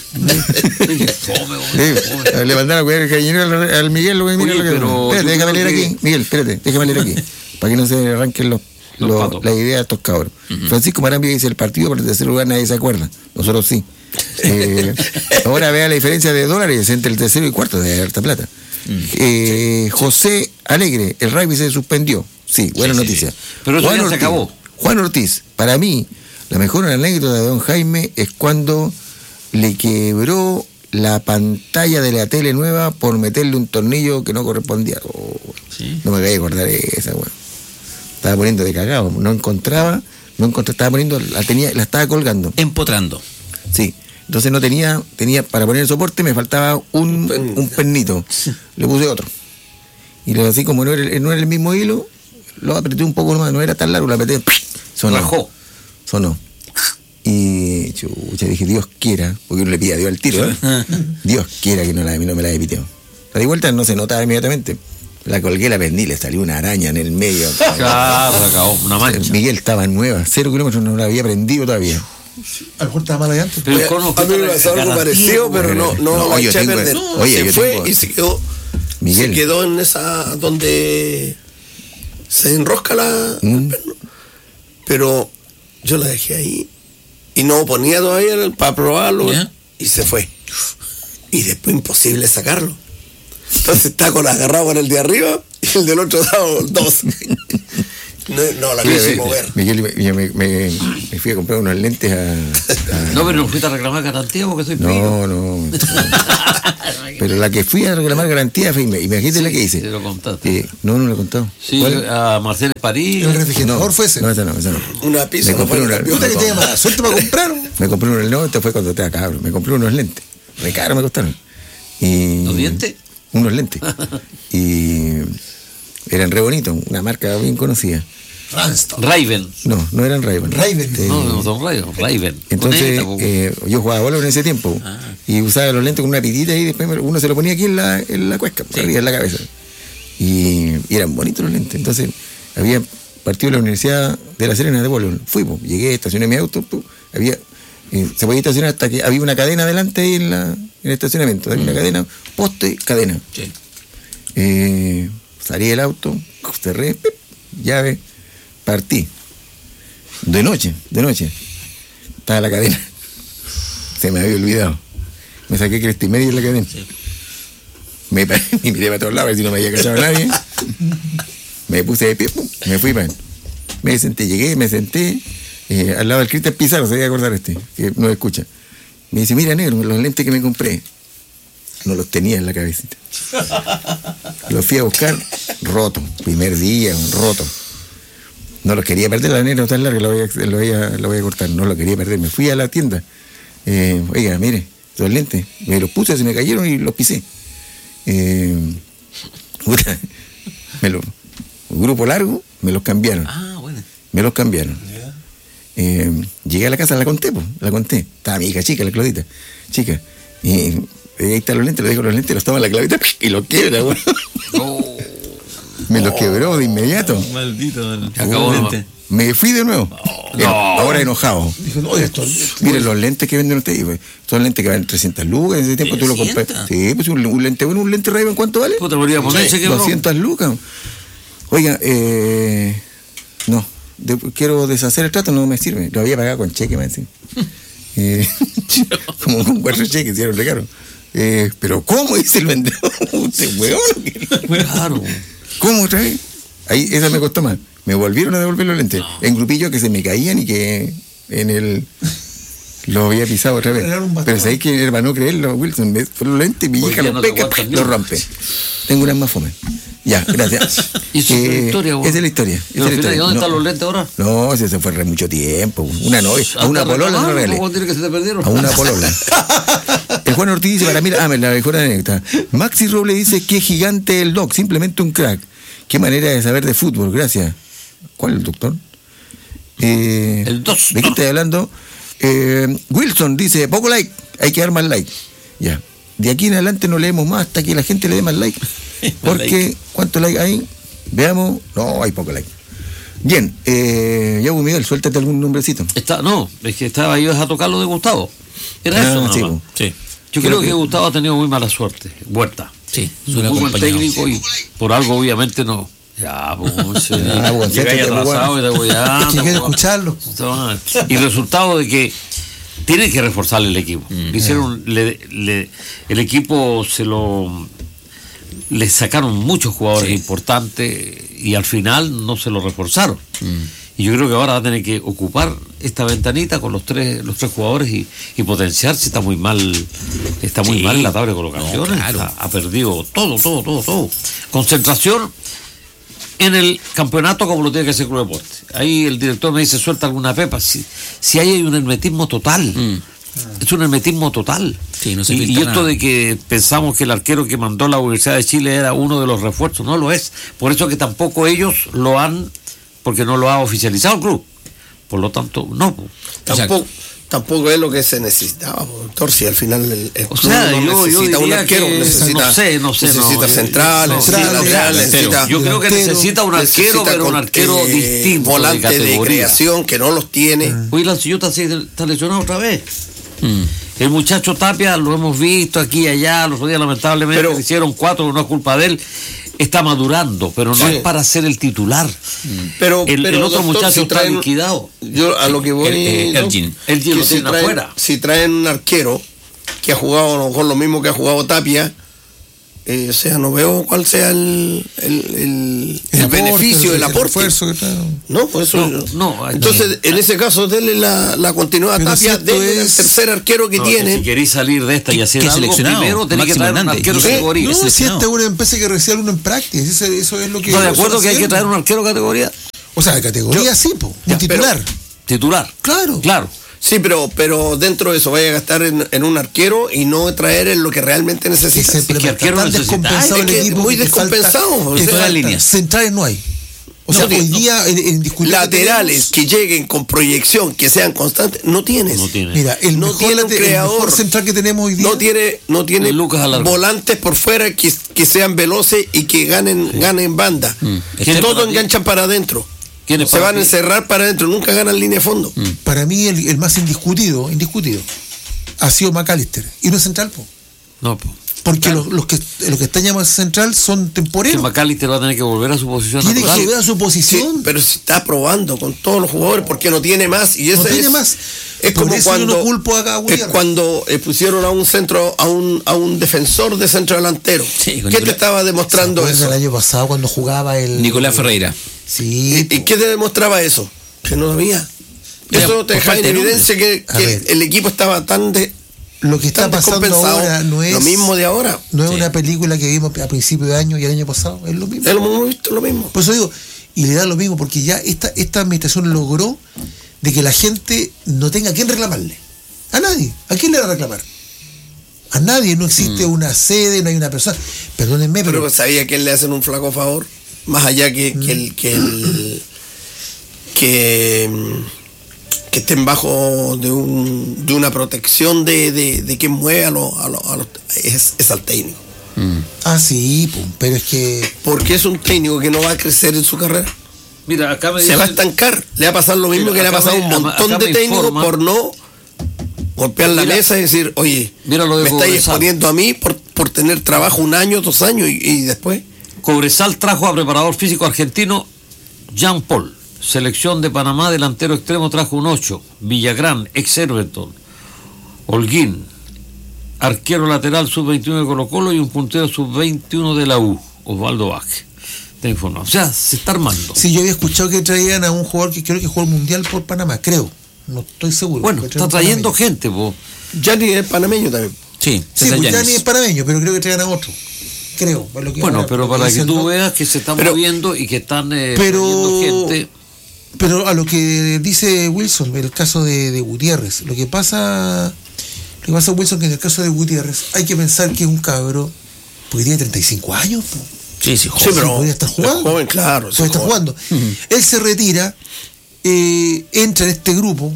Fome, güey, Sí, fome. le mandaron a cuidar el gallinero al, al Miguel. Lo que mira Oye, lo que- pero espérate, yo déjame creo leer que- aquí. Miguel, espérate, déjame leer aquí. Para que no se arranquen los, Los los- patos. las ideas de estos cabros. Francisco Marambio dice: el partido por el tercer lugar nadie se acuerda. Nosotros sí. Eh, ahora vea la diferencia de dólares entre el tercero y cuarto de harta plata. Eh, José Alegre, el rugby se suspendió. Sí, buena Sí, sí, noticia. sí. Pero eso ya se Ortiz, acabó. Juan Ortiz, para mí, la mejor anécdota de don Jaime es cuando le quebró la pantalla de la tele nueva por meterle un tornillo que no correspondía. Oh, Sí. no me acabé de acordar de esa, weón. Estaba poniendo de cagado, no encontraba, no encontraba, estaba poniendo, la tenía, la estaba colgando. Empotrando. Sí. Entonces no tenía, tenía, para poner el soporte me faltaba un, pernito. un pernito. Le puse otro. Y luego así como no era, el- no era el mismo hilo, lo apreté un poco nomás, no era tan largo, lo apreté, sonó. Rajó. Sonó. Y chucha, dije, Dios quiera, porque uno le pide a Dios al tiro, ¿eh? Dios quiera que no, la, no me la haya piteado. La di vuelta no se notaba inmediatamente. La colgué, la prendí, le salió una araña en el medio. Claro, se acabó. Una mancha. Miguel estaba nueva, cero kilómetros, no la había prendido todavía. A lo mejor estaba mal de antes. Pero Oye, conozco a mí me la pasó algo garantía, parecido, güey. pero no, no, No, la yo eché a tengo- perder. oye, se yo fue tengo- y se quedó, Miguel. se quedó en esa donde se enrosca la Mm. pero yo la dejé ahí y no ponía todavía el- para probarlo ¿Ya? y se fue. Y después imposible sacarlo. Entonces está con agarrado con el de arriba y el del otro lado dos. No, no la Mira, quise ve- mover. Miguel me, me- me- me me fui a comprar unos lentes a... a... No, pero no fuiste a reclamar garantía porque soy No, pillo. no. Pero la que fui a reclamar garantía fue, imagínate Sí, la que hice. te lo contaste. Eh, no, no lo he contado. Sí, ¿Cuál? a Marcelo París. El refrigerador No, fue ese. No, esa no, esa no. Una pizza. Me no compré fue una- campeón. Puta que tenía mala suerte para comprar. Me compré unos, no, esto fue cuando estaba cabrón. Me compré unos lentes. Re caro me costaron. Y, ¿Los dientes? Unos lentes. Y eran re bonitos, una marca bien conocida. Ranston. Raven. No, no eran Ray-Ban. Ray-Ban. Eh, No, no son Raven. Raven. Entonces, Con esta, eh, yo jugaba bola en ese tiempo y usaba los lentes con una pitita y después me- uno se lo ponía aquí en la, en la cuesca, por arriba en la cabeza. Y, y eran bonitos los lentes. Entonces, había partido de la Universidad de La Serena de voleibol. Fui, pues, llegué, estacioné mi auto, pues, había, eh, se podía estacionar hasta que había una cadena adelante ahí en, la, en el estacionamiento. Había una cadena, poste, cadena. Sí. Eh, salí del auto, cerré, pip, llave, partí. De noche, de noche. Estaba la cadena. Se me había olvidado. Me saqué cresta y media en la cadena. Me paré y miré para todos lados a ver si no me había cachado nadie. Me puse de pie, pum, me fui para. Me senté, llegué, me senté eh, al lado del Cristian Pizarro, se debe acordar este, que no escucha. Me dice, mira, negro, los lentes que me compré. No los tenía en la cabecita. Los fui a buscar, roto. Primer día, roto. No los quería perder, la nena tan larga, lo voy a, lo voy a, lo voy a cortar. No los quería perder. Me fui a la tienda. Eh, oiga, mire, los lentes. Me los puse, se me cayeron y los pisé. Eh, puta, me lo, un grupo largo, me los cambiaron. Ah, bueno. Me los cambiaron. Eh, llegué a la casa, la conté, pues, la conté. Estaba mi hija chica, la Claudita, chica. Y eh, ahí están los lentes, le digo los lentes, los toma la Claudita y los quiebra, güey. Me los quebró de inmediato. Maldito. el- Acabó, el no. lente. Me fui de nuevo. Eh, Ahora enojado. Dijo, oye, esto. Miren los lentes que venden ustedes, güey. Son lentes que valen trescientas lucas. En ese tiempo tú lo compras. ¿trescientas? Sí, pues un, un lente bueno, un lente Ray-Ban, ¿cuánto vale? Puta, podría ponerse que no. doscientas lucas. Oiga, eh, no, de- quiero deshacer el trato, no me sirve. Lo había pagado con cheque, más encima. Eh, como con cuatro cheques, hicieron regalo. Eh, pero ¿cómo dice el vendedor? Usted, weón. Claro. ¿Cómo otra vez? Ahí, esa me costó más. Me volvieron a devolver los lentes. En grupillos que se me caían y que en el... Lo había pisado otra vez. Era un bastón. Pero sabéis que para no creerlo, Wilson, me fue los lentes, mi Hoy hija día los no te peca, aguantan ni los uno. rompe. Tengo unas más fome. Ya, gracias. Y esa es la Eh, historia, güey. Esa es la historia. esa Pero es la al final, ¿y historia. dónde No, están los lentes ahora? No, ese se fue re mucho tiempo. Una novia, a una Hasta polola no reclamando, regalé. ¿cómo tiene que se te perdieron? A una polola. El Juan Ortiz dice para mí, ah, me la mejor anécdota. Maxi Roble dice que gigante el doc, simplemente un crack. Qué manera de saber de fútbol, gracias. ¿Cuál el doctor? Eh, El dos. ¿De qué estoy hablando? Eh, Wilson dice, poco like, hay que dar más like. Ya. De aquí en adelante no leemos más hasta que la gente le dé más like. Porque, ¿cuánto like hay? Veamos. No, hay poco like. Bien, eh, ya, Miguel, suéltate algún nombrecito. Está, no, es que estaba ibas a tocar lo de Gustavo. Era Ah, eso, nada sí, más. po. Sí. Yo Creo creo que, que- Gustavo ha tenido muy mala suerte. Huerta. Sí, Un suele muy buen acompañado. técnico y por algo obviamente no. Ya, pues, sí. Ya, pues, Llegáis acéptate, pues, atrasado y te voy a... Es que quiero escucharlo. Y resultado de que tienen que reforzar el equipo. Le hicieron, le- le- el equipo se lo le sacaron muchos jugadores importantes y al final no se lo reforzaron. Y yo creo que ahora va a tener que ocupar esta ventanita con los tres los tres jugadores y, y potenciarse. Está muy mal, está muy Sí. mal en la tabla de colocaciones. No, claro. Está- ha perdido todo, todo, todo, todo. Concentración en el campeonato como lo tiene que hacer Club Deporte. Ahí el director me dice, suelta alguna pepa. Si, si ahí hay un hermetismo total. Mm. Es un hermetismo total. Sí, no se y, filtra y esto nada. de que pensamos que el arquero que mandó la Universidad de Chile era uno de los refuerzos, no lo es. Por eso que tampoco ellos lo han, porque no lo ha oficializado el club. Por lo tanto, no. po. Tampoco, tampoco es lo que se necesitaba, po, doctor. Si al final el, el O club sea, no yo- yo necesita un diría arquero, que- necesita, no sé, no sé, necesita no, central, no, necesita central, lateral, delantero. necesita, Yo creo que delantero, necesita un arquero, necesita pero un con- arquero eh, distinto. volante de, de, categoría. creación que no los tiene. Oye, la Sillota sí está lesionado otra vez. Mm. El muchacho Tapia lo hemos visto aquí y allá, los otros días lamentablemente Pero- le hicieron cuatro, no es culpa de él. Está madurando, pero no Sí. es para ser el titular. Pero, El, pero, el otro doctor, muchacho si está traen- liquidado. Yo a lo que voy, El- el- ¿no? Elgin. Elgin Que lo si tienen traen, afuera. si traen un arquero que ha jugado a lo mejor lo mismo que ha jugado Tapia, Eh, o sea, no veo cuál sea el, el, el, el, El aporte, beneficio, el, el aporte. esfuerzo que está- No, por eso. No, no, Entonces, en ese caso, denle la, la continuidad a Pero Tapia, si esto denle es- el tercer arquero que No, tienen. Si queréis salir de esta y ¿Qué- hacer qué algo, seleccionado? primero tenés que Máximo traer un Hernández. arquero Sí, categoría. No, si seleccionado. esta es una empresa que recibe uno en práctica, eso, eso es lo que. ¿Estás de lo acuerdo están que hay que haciendo. traer un arquero categoría? O sea, de categoría Yo- sí, po, Ya, un titular. Titular. Claro. Claro. Sí, pero, pero dentro de eso vaya a gastar en, en un arquero y no traer en lo que realmente Que necesita. se que implementa arquero tan necesita. descompensado Ay, el es que equipo muy que falta- descompensado, o que sea, falta- líneas. centrales no hay. O No, sea, no, hoy no. día en, en discusión Laterales que lleguen con proyección, que sean constantes, no tienes. No tiene. Mira, el, no mejor, tiene un late- el creador. mejor central que tenemos hoy día. No tiene, no tiene Lucas Alarcón. volantes por fuera que, que sean veloces y que ganen, ganen banda. Mm. Que Este todos para ti- enganchan para adentro. ¿Quién es Se para van a ti? encerrar para adentro, nunca ganan línea de fondo. Para mí, el, el más indiscutido, indiscutido, ha sido McAllister. Y no es central, po. No, pues. Porque los, los que los que están llamados central son Que temporeros. McAllister va a tener que volver a su posición Tiene que natural. volver a su Sí, posición. pero se está probando con todos los jugadores porque no tiene más. Y eso No tiene es, más. Es Por como eso yo cuando, no culpo a Gutiérrez. es cuando eh, pusieron a un centro, a un, a un defensor de centro delantero. Sí, con ¿Qué te Nicolás- estaba demostrando ¿Se acuerdan eso? el año pasado cuando jugaba el. Nicolás Ferreira. Sí. ¿Y, y qué te demostraba eso? Que no lo había. Mira, Eso te por deja en falta de evidencia que, A que ver. el equipo estaba tan de, Lo que está tan pasando descompensado. ahora no es. lo mismo de ahora. No es Sí. una película que vimos a principio de año y el año pasado. Es lo mismo. Ya lo hemos visto lo mismo. Por eso digo, y le da lo mismo, porque ya esta, esta administración logró de que la gente no tenga a quién reclamarle. A nadie. ¿A quién le va a reclamar? A nadie. No existe una sede, no hay una persona. Perdónenme, pero. Pero sabía que le hacen un flaco favor. Más allá que, que el que el que, que estén bajo de un de una protección de, de, de quien mueve a los, a los, a los- es, es al técnico. Ah, sí, pum, pero es que. Porque es un técnico que no va a crecer en su carrera. Mira, acá me Se va a dicen- estancar. Le va a pasar lo mismo Mira, que le ha acá pasado a me- un montón acá de me técnicos informan- por no golpear la Mira- mesa y decir, oye, Mira lo de me estáis Cobresal. exponiendo a mí por, por tener trabajo un año, dos años y, y después. Cobresal trajo a preparador físico argentino Jean Paul. Selección de Panamá, delantero extremo, trajo un ocho. Villagrán, ex Everton. Holguín, arquero lateral sub veintiuno de Colo Colo y un puntero sub veintiuno de la U, Osvaldo Vázquez. Te informo. O sea, se está armando. Sí, yo había escuchado que traían a un jugador que creo que jugó el mundial por Panamá, creo. No estoy seguro. Bueno, Que está traían un trayendo panameño. gente, po. Gianni es panameño también. Sí, Sí, César pues ya Yáñez. ni es panameño, pero creo que traían a otro. Creo. por lo que Bueno, ahora- pero lo que para dice que el tú doc. veas que se están Pero- moviendo y que están eh, pero- trayendo gente. Pero a lo que dice Wilson, el caso de, de Gutiérrez, lo que pasa, lo que pasa Wilson, que en el caso de Gutiérrez hay que pensar que es un cabro, porque tiene treinta y cinco años, po. Sí, sí, Sí, joder. pero podría estar jugando. es joven, claro. Puede estar joven. jugando. Él se retira, eh, entra en este grupo,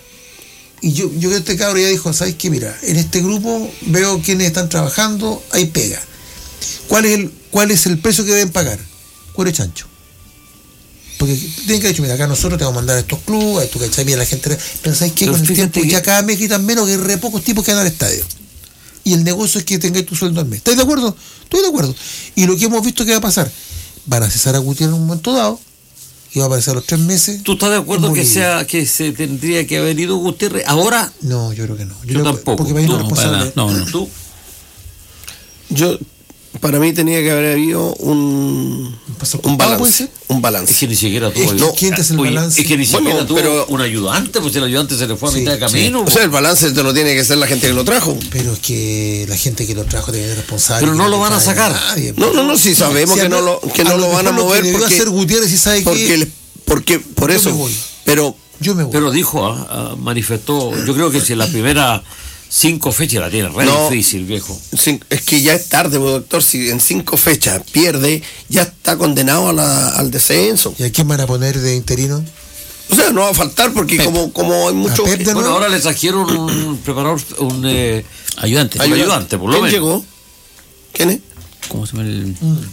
y yo, yo este cabro ya dijo, ¿sabes qué? Mira, en este grupo veo quienes están trabajando, hay pega. ¿Cuál es el, cuál es el precio que deben pagar? Cuero de chancho. Porque tienen que decir, mira, acá nosotros te vamos a mandar a estos clubes, a esto, ¿cachai? Mira, la gente. Pero ¿sabes qué? Pero Con el fíjate tiempo que- ya cada mes quitan menos, que hay re pocos tipos que van al estadio. Y el negocio es que tengáis tu sueldo al mes. ¿Estáis de acuerdo? Estoy de acuerdo. Y lo que hemos visto que va a pasar, van a cesar a Gutiérrez en un momento dado, y va a aparecer a los tres meses. ¿Tú estás de acuerdo en que Bolivia. sea que se tendría que haber ido Gutiérrez? Ahora, No, yo creo que no. yo creo que- tampoco. Porque va a ir No, un no, responsable. para nada. No, no. tú. Yo, para mí tenía que haber habido un, paso un ocupado, ¿puede balance. ser? Un Es balance. que ni siquiera tuvo. Es que ¿quién te hace el Oye, balance? Es que ni Bueno, siquiera tuvo pero- un ayudante, pues el ayudante se le fue a Sí, mitad de camino. O sea, el balance te lo tiene que hacer la gente que lo trajo. Pero es que la gente que lo trajo tiene que ser responsable. Pero no que lo van a trae sacar. nadie, No, no, no, si sabemos Si que no lo, que no lo van a mejor mover que debió porque, hacer Gutiérrez y sabe porque, que le- porque por Yo eso. me voy. Pero yo me voy. Pero dijo, ah, ah, manifestó, yo creo que si en la primera cinco fechas la tiene re No. difícil, viejo. cin- es que ya es tarde, pues, doctor. Si en cinco fechas pierde, ya está condenado a la- al descenso. ¿Y a quién van a poner de interino? O sea, no va a faltar porque como, como hay mucho. Pep de Bueno, nuevo? ahora le trajeron un preparador, un eh, Ayudante. Ayudante. ayudante, por lo ¿Quién menos. llegó? ¿Quién es? ¿Cómo se llama el...?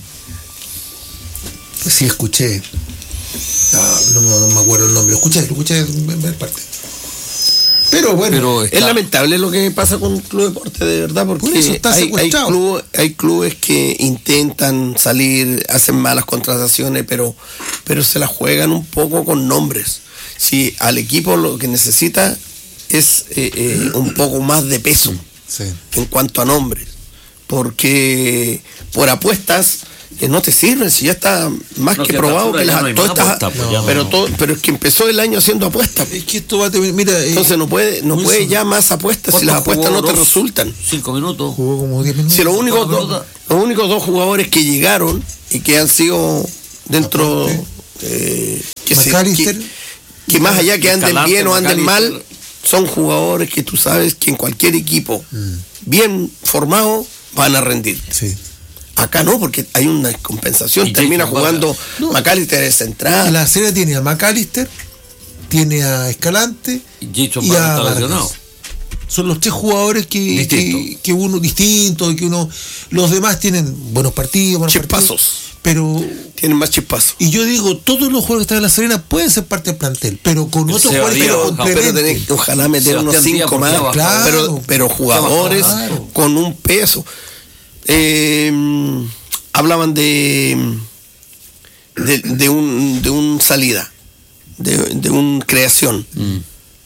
Sí, escuché. No, no, no me acuerdo el nombre. Lo escuché, lo escuché en varias partes. Pero bueno, pero Es está- lamentable lo que pasa con el Club Deporte, de verdad, porque Por eso está hay, hay, secuestrado. clubes, hay clubes que intentan salir, hacen malas contrataciones, pero, pero se las juegan un poco con nombres. Si al equipo lo que necesita es eh, eh, un poco más de peso sí. en cuanto a nombres, porque por apuestas que no te sirven, si ya está más No, que que probado a esta que las altura ya no hay más apuestas, apuestas, pues, ya pero no. todo, pero es que empezó el año haciendo apuestas. Es que esto va a tener, mira, eh, Entonces no puede, no Wilson puede ya más apuestas si las ¿Cuántos apuestas no te jugó? Dos, resultan. Cinco minutos. jugó como diez minutos. Si los únicos cuatro dos, minutos. los únicos dos jugadores que llegaron y que han sido dentro eh, que, se- McAllister. que, que más allá que anden Escalante, bien o anden McAllister. mal, son jugadores que tú sabes que en cualquier equipo Mm. bien formado van a rendir. Sí. Acá no, porque hay una compensación. Y Termina Jason jugando No. McAllister de central. La serie tiene a McAllister, tiene a Escalante Y Jason y Vargas a está Vargas. lesionado. Son los tres jugadores que, Distinto. que, que uno distinto, que uno, los demás tienen buenos partidos, buenos Chispazos. partidos, pero Tienen más chispazos. y yo digo, todos los jugadores que están en la Serena pueden ser parte del plantel, pero con El otros Seba jugadores que Díaz, lo Pero- Pero complementen. tenés que ojalá meter unos Sebastián Díaz, cinco porque más, ha bajado. Claro. pero, pero jugadores Claro. con un peso. Eh, hablaban de de, de un de un salida, de, de un creación. Mm.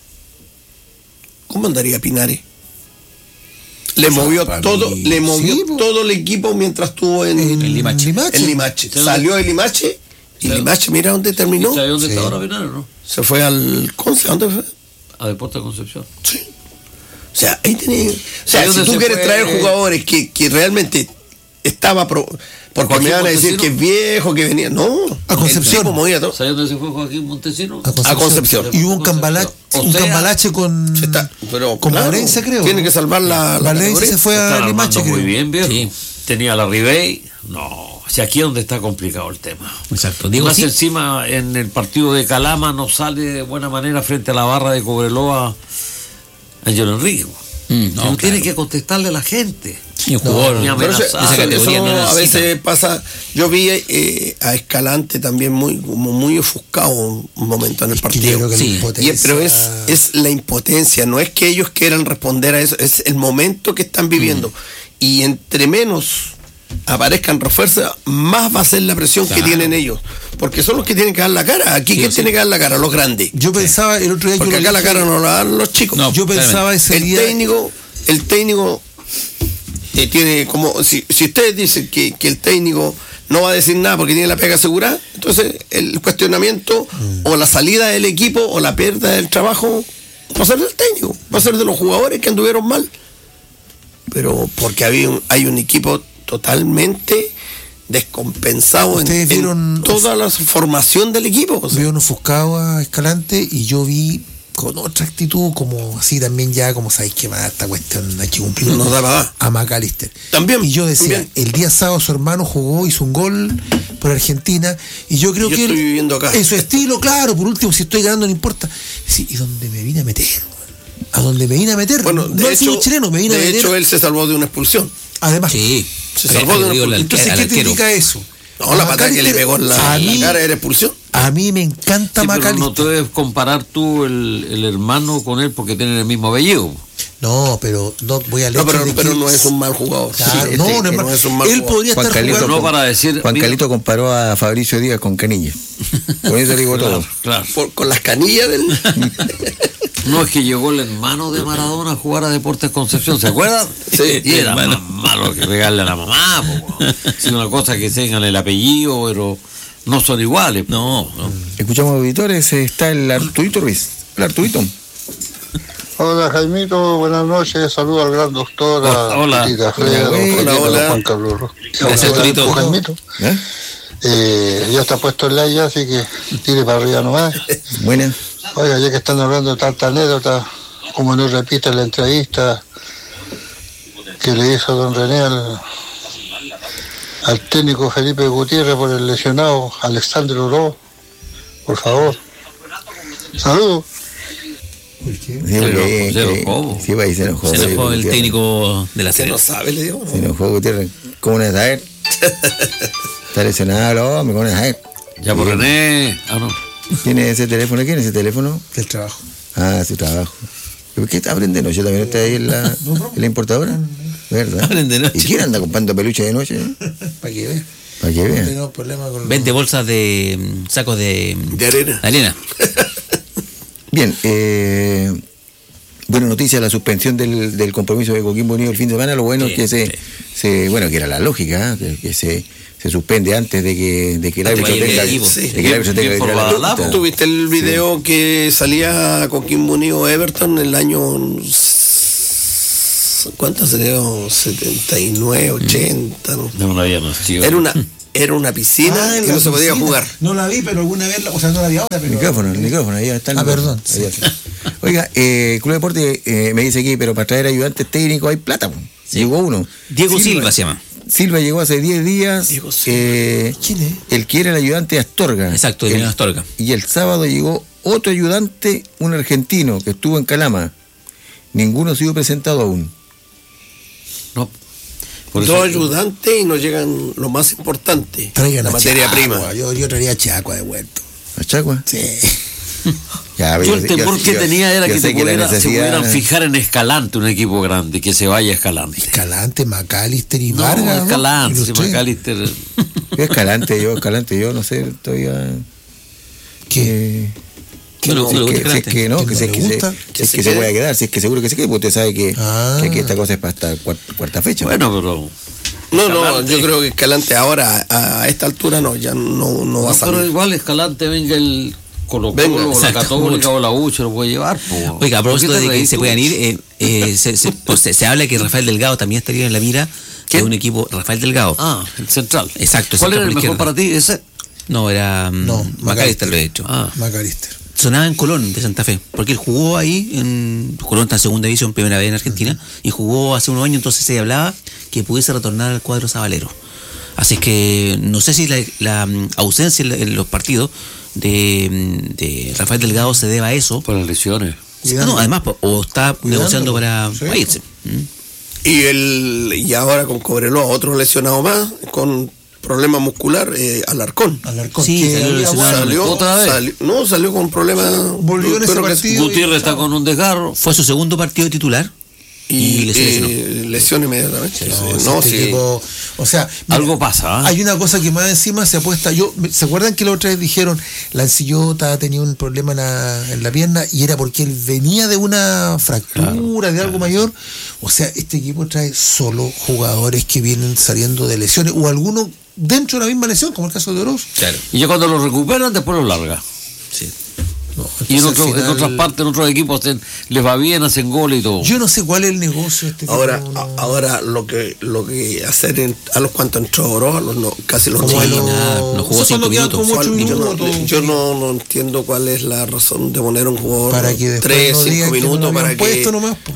¿Cómo andaría Pinares? Le movió para todo, mí, le movió sí, po. todo el equipo mientras estuvo en, En El Limache. Limache. en Limache. Sí. Salió de Limache y Sí. Limache, mira dónde terminó. ¿Sabes dónde Sí. está ahora Pinares, no? Se fue al Conce, ¿a ¿dónde fue? A Deportes Concepción. Sí. O sea, ahí tenés- o sea, Ahí si donde tú se quieres fue- traer jugadores que, que realmente estaba pro- porque Joaquín me van a decir Montesino. que es viejo, que venía, no, A Concepción. el tipo movía todo. ¿Sabes dónde se fue Joaquín Montesino? A Concepción. Concepción. Y hubo un, cambalache, O un sea, cambalache con, Se está- pero, con claro, Valencia, creo. tiene ¿no? que salvar la, la Valencia categoría. se fue Se a están Limache, armando muy creo. bien, viejo. Sí. Tenía a la Ribey. No, si aquí es donde está complicado el tema. Exacto. Diego, Más sí. encima en el partido de Calama no sale de buena manera frente a la barra de Cobreloa Ángel Enrique. Mm, no, no, tiene claro. que contestarle a la gente. Ni un jugador. ni Pero eso, amenazar. esa eso- categoría eso no a necesita. veces pasa. Yo vi eh, a Escalante también muy como muy ofuscado un, un momento en el Es que yo partido. creo que la Sí. Y impotencia- es- pero es, es la impotencia, no es que ellos quieran responder a eso, es el momento que están viviendo. Y entre menos aparezcan refuerzos, más va a ser la presión Claro. que tienen ellos. Porque son los que tienen que dar la cara. Aquí, Sí, ¿quién sí. tiene que dar la cara? Los grandes. Yo pensaba el otro día, yo Porque lo acá la dije, cara no la dan los chicos. No, yo pensaba ese el día. técnico, el técnico eh, tiene como, si, si ustedes dicen que, que el técnico no va a decir nada porque tiene la pega asegurada, entonces el cuestionamiento o la salida del equipo o la pérdida del trabajo va a ser del técnico, va a ser de los jugadores que anduvieron mal. Pero porque había un- hay un equipo totalmente descompensado en, Ustedes en vieron- toda la formación del equipo. O sea, Veo un ofuscado a Escalante y yo vi con otra actitud, como así también ya, como sabéis que más esta cuestión hay que cumplir No da para más. a McAllister. También, Y yo decía, también. el día sábado su hermano jugó, hizo un gol por Argentina, y yo creo Yo que él, estoy viviendo acá. en su estilo, claro, por último, si estoy ganando no importa. Sí, y donde me vine a meter, a donde me vine a meter, Bueno, no de al hecho, fútbol chileno, me vine a de meter. hecho él se salvó de una expulsión. Además, Sí. Se salvó de una Agredió al expulsión. entonces, al ¿qué arquero. significa eso? No, la patada que le McAllister, pegó en la, a en la mí- cara era expulsión. A mí me encanta Sí, pero McAllister. no te debes comparar tú el, el hermano con él porque tienen el mismo apellido. No, pero no voy a leer. No, pero, pero no es un mal jugador. Claro, Sí, no, este, no, es que mal- no es un mal él jugador. podría Juan estar Carlito, jugando. no para decir, Juan mira- Carlito comparó a Fabricio Díaz con Canilla. Con eso digo todo. Claro. Por- con las canillas del. No, es que llegó el hermano de Maradona a jugar a Deportes Concepción, ¿se acuerdan? Sí, y era hermano. más malo que pegarle a la mamá. Po, es una cosa que tengan el apellido, pero no son iguales. po. No, no. Escuchamos auditores, está el Arturito Ruiz. El Arturito. Hola Jaimito, buenas noches, saludo al gran doctor, a Hola. Tita Freya, Hola, don Jaimito, hola. don Juan Carlos. Ro- Gracias, Hola, Arturito. Jaimito. ¿Eh? Eh, ya está puesto el like ya, así que tire para arriba nomás. Buena. Oiga, ya que están hablando de tanta anécdota, como no repite la entrevista que le hizo don René al, al técnico Felipe Gutiérrez por el lesionado Alexandre Oro, por favor. Saludos. Sí, Se porque- enojó, se enojó. Sí, pues, ahí se enojó. Se enojó el Gutiérrez. técnico de la Que no Serena. sabe, le digo. ¿no? Se enojó Gutiérrez. ¿Cómo no es saber? Está lesionado el hombre, ¿cómo no es saber? Ya por René. Ah, no. ¿Tiene ese teléfono? ¿Quién es ese teléfono? Del trabajo. Ah, su trabajo. ¿Por qué abren de noche? ¿También está ahí en la, en la importadora? ¿Verdad? Abren de noche. ¿Y quién anda comprando peluche de noche? Para que vean. Para que No vean. tenemos problema con veinte bolsas de mm, sacos de, De arena. de arena. Bien, eh, buena noticia la suspensión del, del compromiso de Coquimbo Unido el fin de semana. Lo bueno Sí, es que se, sí. se, bueno, que era la lógica, ¿eh? que, que se, se suspende antes de que, de que el Antes árbitro de que tenga, el equipo, de sí. que el árbitro tenga que Bien tirar la formada la pelota. ¿Tú viste el video que salía Coquimbo Unido Everton en el año ¿cuánto sería? setenta y nueve, ochenta, ¿no? No, no había más, chico. Era una era una piscina Ah, en y la no se podía piscina. jugar. No la vi, pero alguna vez, la- o sea, no la vi ahora, pero... El micrófono, el micrófono, ahí está el Ah, micrófono. perdón, Ahí está. Oiga, eh, Club Deporte eh, me dice aquí, pero para traer ayudantes técnicos hay plata. Po. Sí. Llegó uno. Diego Silva se llama. Silva llegó hace diez días. Diego Silva. Eh, ¿Quién es? el que era el ayudante de Astorga. Exacto, de El- Miguel Astorga. Y el sábado llegó otro ayudante, un argentino, que estuvo en Calama. Ninguno ha sido presentado aún. No. Por Dos eso- ayudantes y nos llegan lo más importante, Traigan la a materia Chacua, prima. Yo, yo traería a Chacua de vuelto. ¿A Chagua? Sí. Ya, Yo el temor que yo- tenía era yo que sé te que la pudiera- se necesidad- pudieran fijar en Escalante, un equipo grande, que se vaya Escalante. Escalante, Macalister y No, Vargas. ¿no? Escalante, Y los si tres. Macalister. Yo Escalante, yo, Escalante, yo no sé todavía. ¿Qué? Que, Bueno, si sí, es lo que, gusta si es que no, ¿Que que no si es le que se, gusta? si es ¿Que que se se puede quede? quedar, si es que seguro que se quede, porque usted sabe que, Ah. que aquí esta cosa es para hasta cuarta, cuarta fecha. Bueno, pero. No, no, Escalante. yo creo que Escalante ahora, a, a esta altura, no, ya no, no va a No, pero salir. igual Escalante venga el Colo Venga, Colo, o la exacto. Católica o la U, se lo puede llevar. Po. Oiga, a propósito ¿Por qué de te que reís se tú? puedan ir, eh, eh, se, se, pues, se- se habla que Rafael Delgado también estaría en la mira ¿Quién? de un equipo, Rafael Delgado. Ah, el central. Exacto, ¿Cuál central era el por mejor izquierda. para ti? Ese. No, era mm, No, Macalister, de hecho. Ah. Macalister. Sonaba en Colón de Santa Fe, porque él jugó ahí, en Colón está en segunda división, primera vez en Argentina, y jugó hace unos años, entonces se hablaba que pudiese retornar al cuadro sabalero. Así que no sé si la, la, mm, ausencia en, la- en los partidos de, mm, de Rafael Delgado se deba a eso. Por las lesiones. Ah, no, además, po- o está negociando para, Sí. para irse. ¿Mm? Y el y ahora con Cobreloa, otro lesionado más, con problema muscular, eh, Alarcón. Alarcón. Sí, que salió había lesionado. vuelto. Salió, ¿Otra vez? salió- no, salió con problemas. Volvió en ese creo que- partido. Gutiérrez está con un desgarro. Fue su segundo partido titular Y, y le lesionó. eh, lesión inmediatamente. No, Sí, si no, este sí. equipo- o sea, mira, Algo pasa. ¿ah? hay una cosa que más encima se apuesta. Yo, ¿se acuerdan que la otra vez dijeron la Ancillota tenía un problema en la, en la pierna y era porque él venía de una fractura, de algo mayor? O sea, este equipo trae solo jugadores que vienen saliendo de lesiones o algunos dentro de la misma lesión, como el caso de Oroz. Claro. Y ya cuando lo recuperan, después lo larga. Sí. No, Y en, entonces, otro- al en final, otras partes, en otros equipos, ten- les va bien, hacen gol y todo. Yo no sé cuál es el negocio de este Ahora, tipo, no- a- ahora lo que lo que hacer en- a los cuantos entró Oro, a los no, casi los como no. a los- nada, no jugó o sea, cuando cinco quedan minutos. como ocho ¿Cuál- yo no, minutos. yo no, no entiendo cuál es la razón de poner un jugador para que después tres, no cinco digan que no minutos lo para habían que puesto nomás, po.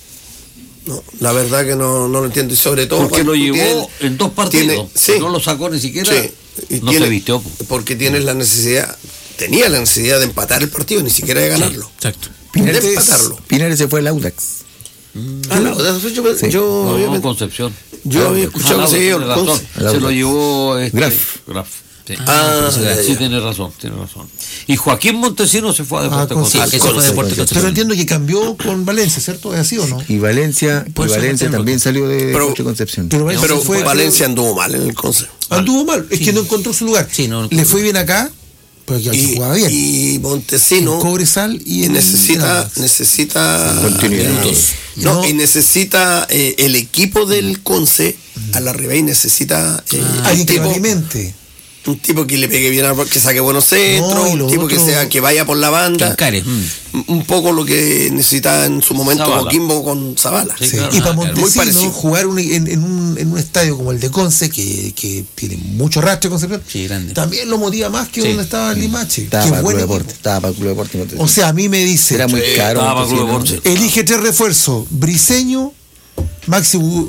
no, la verdad que no, no lo entiendo y sobre todo Porque cuando lo tú llevó tienes- en dos partidos. tiene- sí. No lo sacó ni siquiera. Sí, y no tiene- se vistió. po. porque tienes la necesidad, tenía la necesidad de empatar el partido, ni siquiera de ganarlo. Exacto. De Pinares, empatarlo. Pinares se fue al Audax. Ah, no, yo, yo, Sí. yo No, había- no, Concepción. yo había escuchado Ah, que se tiene iba al razón. Conce. Se lo llevó este, Graf. Graf. Sí. Ah, sí, ya, sí, ya. tiene razón, tiene razón. Y Joaquín Montesino se fue a Ah, Deportes con- Concepción. Sí, eso fue Deportes Pero Concepción. entiendo que cambió con Valencia, ¿cierto? ¿Es así o no? Y Valencia, y Por eso Valencia no tengo- también salió de Pero- Deportes Concepción. Pero Valencia Pero fue, Valencia anduvo mal en el Conce. anduvo mal, es que no encontró su lugar. Sí, no- Le fue bien acá, porque aquí Y, jugaba bien. y Montesino En Cobresal y en necesita en- necesita Continuidad. minutos. No, No. y necesita eh, el equipo del Conce a la Ribey necesita eh, un, alguien que lo tipo, alimente. un tipo que le pegue bien al que saque buenos centros, No, y un lo tipo que otro- sea que vaya por la Que banda. encare. mm. Un poco lo que necesitaba en su momento Zavala. Coquimbo con Zavala. Sí, Sí. claro. Y para Ah, claro. Muy Montesino, parecido. jugar un- en, en un, en un estadio como el de Conce, que, que tiene mucho rastre Concepción, Sí, grande. también lo motiva más que Sí. donde estaba el Limache. Estaba que para el buen Club equipo. Deporte. Estaba para el Club Deporte. Montesino. O sea, a mí me dice, era muy caro. estaba para Club Montesino. Deporte. elige tres refuerzos, Briseño, Maxi, Bu-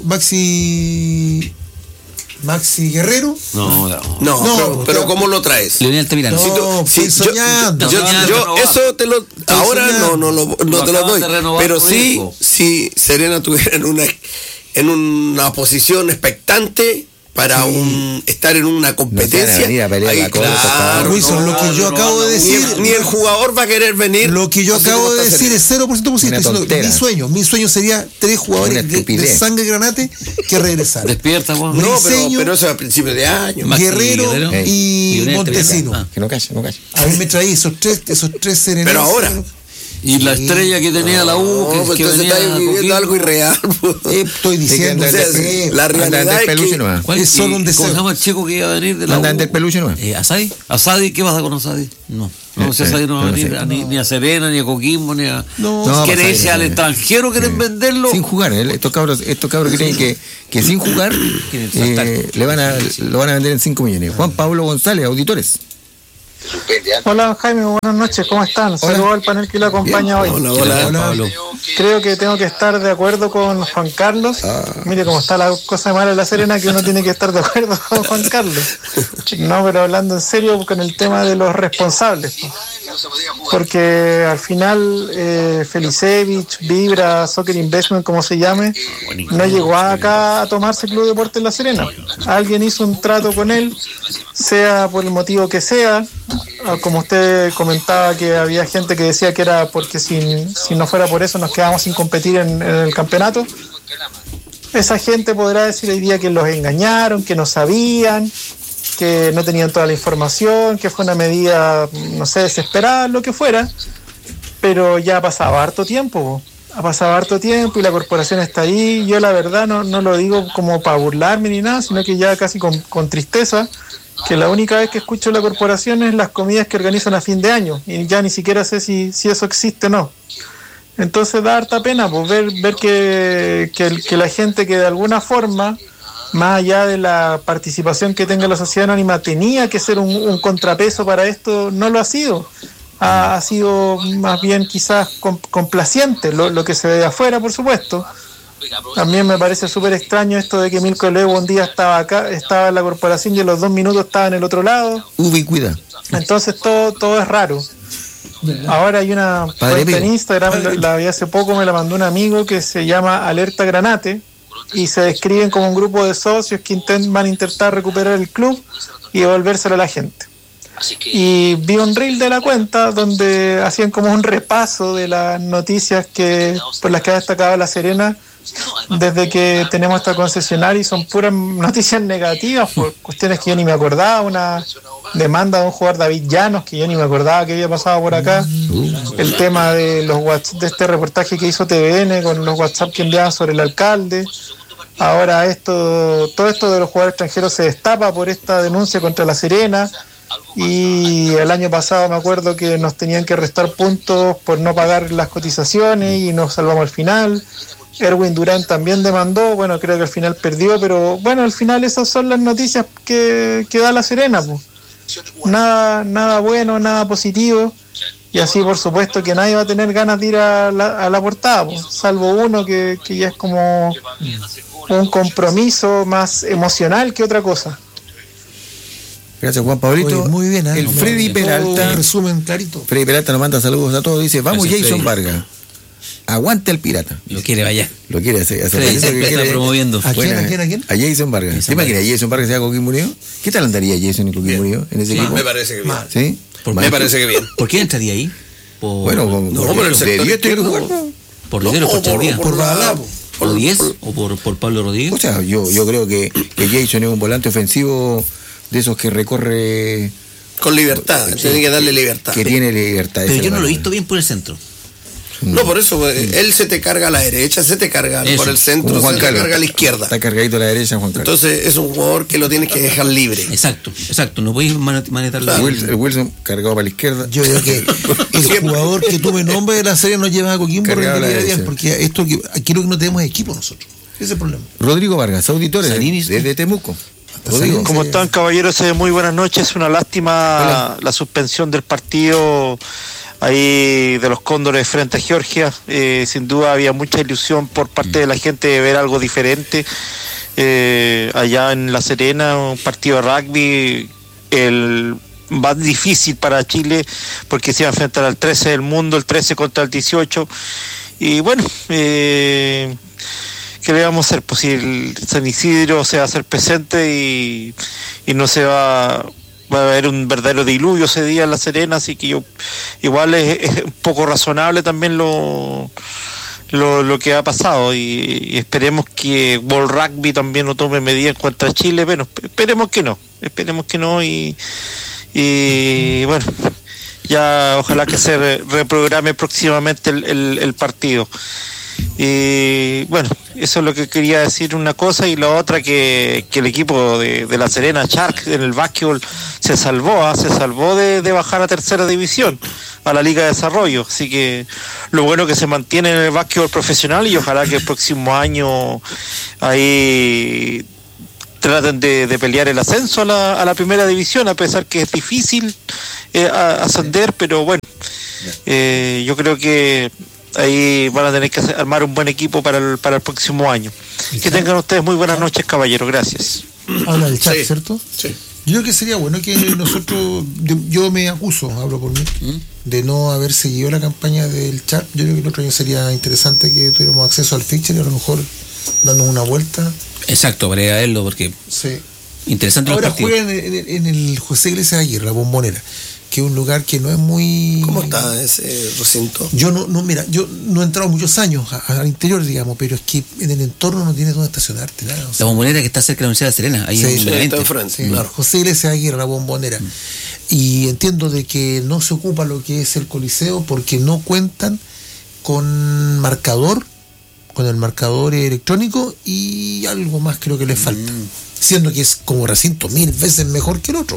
Maxi, Maxi Guerrero. No, no. No, No, pero, porque- pero ¿cómo lo traes? Leonel Altamirano. No, Si tú- estoy si yo- soñando. yo, Acaban de yo renovar. eso te lo ahora soñando. no no lo, no Lo te lo acaban doy, de renovar pero tu sí hijo. si Serena tuviera en una en una posición expectante para un estar en una competencia. venir a pelear la cosa, claro, Wilson, lo que yo no, acabo no, de ni, decir, el, ni el jugador va a querer venir. lo que yo así acabo como de está decir Serena. es cero por ciento posible. Una Estoy diciendo, tontera. mi sueño, mi sueño sería tres jugadores Una de, de estupidez. sangre granate que regresaran. Despierta, Juan. No, pero, Briseño, pero eso es a principios de año. Maxi Guerrero Guerrero y Leonel Montesino. Altamirano. Ah. Que no calle, no calle. A mí me traí esos tres, esos tres serenos. Pero ahora. Y la estrella que tenía la U, que, No, pues que entonces venía estáis a viviendo Coquimbo. algo irreal. pues. Eh, estoy diciendo, O sea, eh, la realidad es peluche que nomás. ¿Cuál? es solo un ¿Y ¿Cómo se deseo. llama el chico que iba a venir de la Andan U? del peluche nomás. Eh, ¿Asadi? ¿Asadi? ¿Qué pasa con Asadi? No. No, si Asadi no va a no venir sé. a ni, ni a Serena, ni a Coquimbo, ni a... No, No, ¿Quieren Asadi irse no al viene. extranjero? ¿Quieren venderlo? Sin jugar, ¿eh? estos cabros, estos cabros que creen que, que sin jugar Quieren saltar. eh, le van a, lo van a vender en cinco millones. Juan Pablo González, auditores. Hola Jaime, buenas noches, ¿cómo están? Saludos al panel que lo acompaña hoy. Hola, Hola, hola. Pablo. Creo que tengo que estar de acuerdo con Juan Carlos. Mire cómo está la cosa mala de La Serena, que uno tiene que estar de acuerdo con Juan Carlos. No, pero hablando en serio con el tema de los responsables. po. Porque al final eh, Felicevich, Vibra, Soccer Investment, como se llame, no llegó acá a tomarse Club Deportes La Serena. Alguien hizo un trato con él, sea por el motivo que sea. Ah, como usted comentaba que había gente que decía que era porque si, si no fuera por eso nos quedamos sin competir en, en el campeonato. Esa gente podrá decir hoy día que los engañaron, que no sabían, que no tenían toda la información, que fue una medida, no sé, desesperada, lo que fuera, pero ya ha pasado harto tiempo, po. ha pasado harto tiempo y la corporación está ahí. Yo la verdad no, no lo digo como para burlarme ni nada, sino que ya casi con, con tristeza, que la única vez que escucho la corporación es las comidas que organizan a fin de año, y ya ni siquiera sé si, si eso existe o no. Entonces da harta pena pues, ver, ver que, que, que la gente que de alguna forma, más allá de la participación que tenga la sociedad anónima, tenía que ser un, un contrapeso para esto, no lo ha sido. Ha, ha sido más bien quizás com, complaciente, lo, lo que se ve de afuera, por supuesto. También me parece súper extraño esto de que Milko Levo un día estaba acá, estaba en la corporación y en los dos minutos estaba en el otro lado. Ubicuidad. Entonces todo, todo es raro. Ahora hay una Padre cuenta en Pío. Instagram, la, la vi hace poco, me la mandó un amigo, que se llama Alerta Granate, y se describen como un grupo de socios que intent, van a intentar recuperar el club y devolvérselo a la gente. Y vi un reel de la cuenta donde hacían como un repaso de las noticias que por las que ha destacado La Serena desde que tenemos esta concesionaria, y son puras noticias negativas por cuestiones que yo ni me acordaba. Una demanda de un jugador, David Llanos, que yo ni me acordaba que había pasado por acá. El tema de los WhatsApp, de este reportaje que hizo T V N con los WhatsApp que enviaban sobre el alcalde. Ahora esto, todo esto de los jugadores extranjeros se destapa por esta denuncia contra La Serena. Y el año pasado me acuerdo que nos tenían que restar puntos por no pagar las cotizaciones y nos salvamos al final. Erwin Durán también demandó, bueno, creo que al final perdió, pero bueno, al final esas son las noticias que, que da La Serena, pues. Nada, nada bueno, nada positivo, y así por supuesto que nadie va a tener ganas de ir a la, a la portada, pues, salvo uno que, que ya es como un compromiso más emocional que otra cosa. Gracias, Juan Pablito. Oye, muy bien, ¿eh? El Me- Freddy todo Peralta. un resumen clarito. Freddy Peralta nos manda saludos a todos. Dice, vamos Gracias, Jason Freddy. Vargas. Aguante al pirata. Lo quiere vaya. Lo quiere hacer. hacer Freddy eso que siempre está quiere- promoviendo. ¿A quién, Buena, a quién, a quién? A Jason Vargas. Jason ¿Te imaginas Jason Vargas sea Coquimbo Unido? ¿Qué tal andaría Jason y Coquimbo Unido en ese equipo? Me parece que bien. ¿Sí? Por- Me parece que bien. ¿Por qué entraría ahí? Por, Bueno, con, No, con- pero el de sector diez tiene que izquierdo- jugar. por Lidero, por No, por- Chavía. por la- ¿Por diez? ¿O por, por Pablo Rodríguez? O sea, yo, yo creo que, que Jason es un volante ofensivo de esos que recorre, Con libertad, tiene que darle libertad. que tiene libertad. Pero esa yo no lo he palabra. visto bien por el centro. No, por eso, pues, él se te carga a la derecha, se te carga Eso, por el centro, Como Juan se te Carlos. carga a la izquierda. Está cargadito a la derecha, Juan Carlos. Entonces es un jugador que lo tienes que dejar libre. Exacto, exacto. No podéis man- manejarlo. Claro. Wilson, el Wilson cargado para la izquierda. Yo creo que el Siempre. jugador que tuve nombre de La Serena nos lleva a Coquimbo Cargado a la rendiría bien, derecha. porque esto que aquí lo que no tenemos equipo nosotros. Ese es el problema. Rodrigo Vargas, auditores Salinis. desde Temuco. Rodrigo, Salinis. ¿Cómo están, caballeros? Eh, Muy buenas noches. Una lástima la suspensión del partido ahí de los Cóndores frente a Georgia. Eh, sin duda había mucha ilusión por parte de la gente de ver algo diferente eh, allá en La Serena, un partido de rugby, el más difícil para Chile porque se iba a enfrentar al trece del mundo, el trece contra el dieciocho. Y bueno, eh, ¿qué le vamos a hacer? Pues si el San Isidro se va a hacer presente y, y no se va, va a haber un verdadero diluvio ese día en La Serena, así que yo igual es, es un poco razonable también lo, lo, lo que ha pasado, y, y esperemos que World Rugby también no tome medidas contra Chile, pero esperemos que no, esperemos que no, y, y bueno, ya ojalá que se re- reprograme próximamente el, el, el partido. Y bueno, eso es lo que quería decir, una cosa, y la otra que, que el equipo de, de La Serena Sharks en el básquetbol se salvó, ¿ah? se salvó de, de bajar a tercera división, a la Liga de Desarrollo, así que lo bueno que se mantiene en el básquetbol profesional, y ojalá que el próximo año ahí traten de, de pelear el ascenso a la, a la primera división, a pesar que es difícil eh, a, ascender, pero bueno, eh, yo creo que ahí van a tener que hacer- armar un buen equipo para el, para el próximo año. Que tengan ustedes muy buenas noches, caballeros. Gracias. Habla del chat, Sí. ¿cierto? Sí. Yo creo que sería bueno que nosotros, yo, yo me acuso, hablo por mí, de no haber seguido la campaña del chat. Yo creo que el otro año sería interesante que tuviéramos acceso al fixture y a lo mejor darnos una vuelta. Exacto, para ir a verlo, porque Sí. interesante los Ahora partidos. juegan en, en- en el José Iglesias Aguirre, la Bombonera, que es un lugar que no es muy... ¿Cómo está ese recinto? Yo no, no, mira, yo no he entrado muchos años a- al interior, digamos, pero es que en el entorno no tienes dónde estacionarte, nada. o La sea, Bombonera que está cerca de la Universidad de Serena, ahí Sí, en sí, Sí, Benavente. está enfrente, sí, claro. José Iglesias Aguirre, la Bombonera. Y entiendo de que no se ocupa lo que es el Coliseo porque no cuentan con marcador, con el marcador electrónico y algo más creo que les falta. Siendo que es como recinto mil veces mejor que el otro.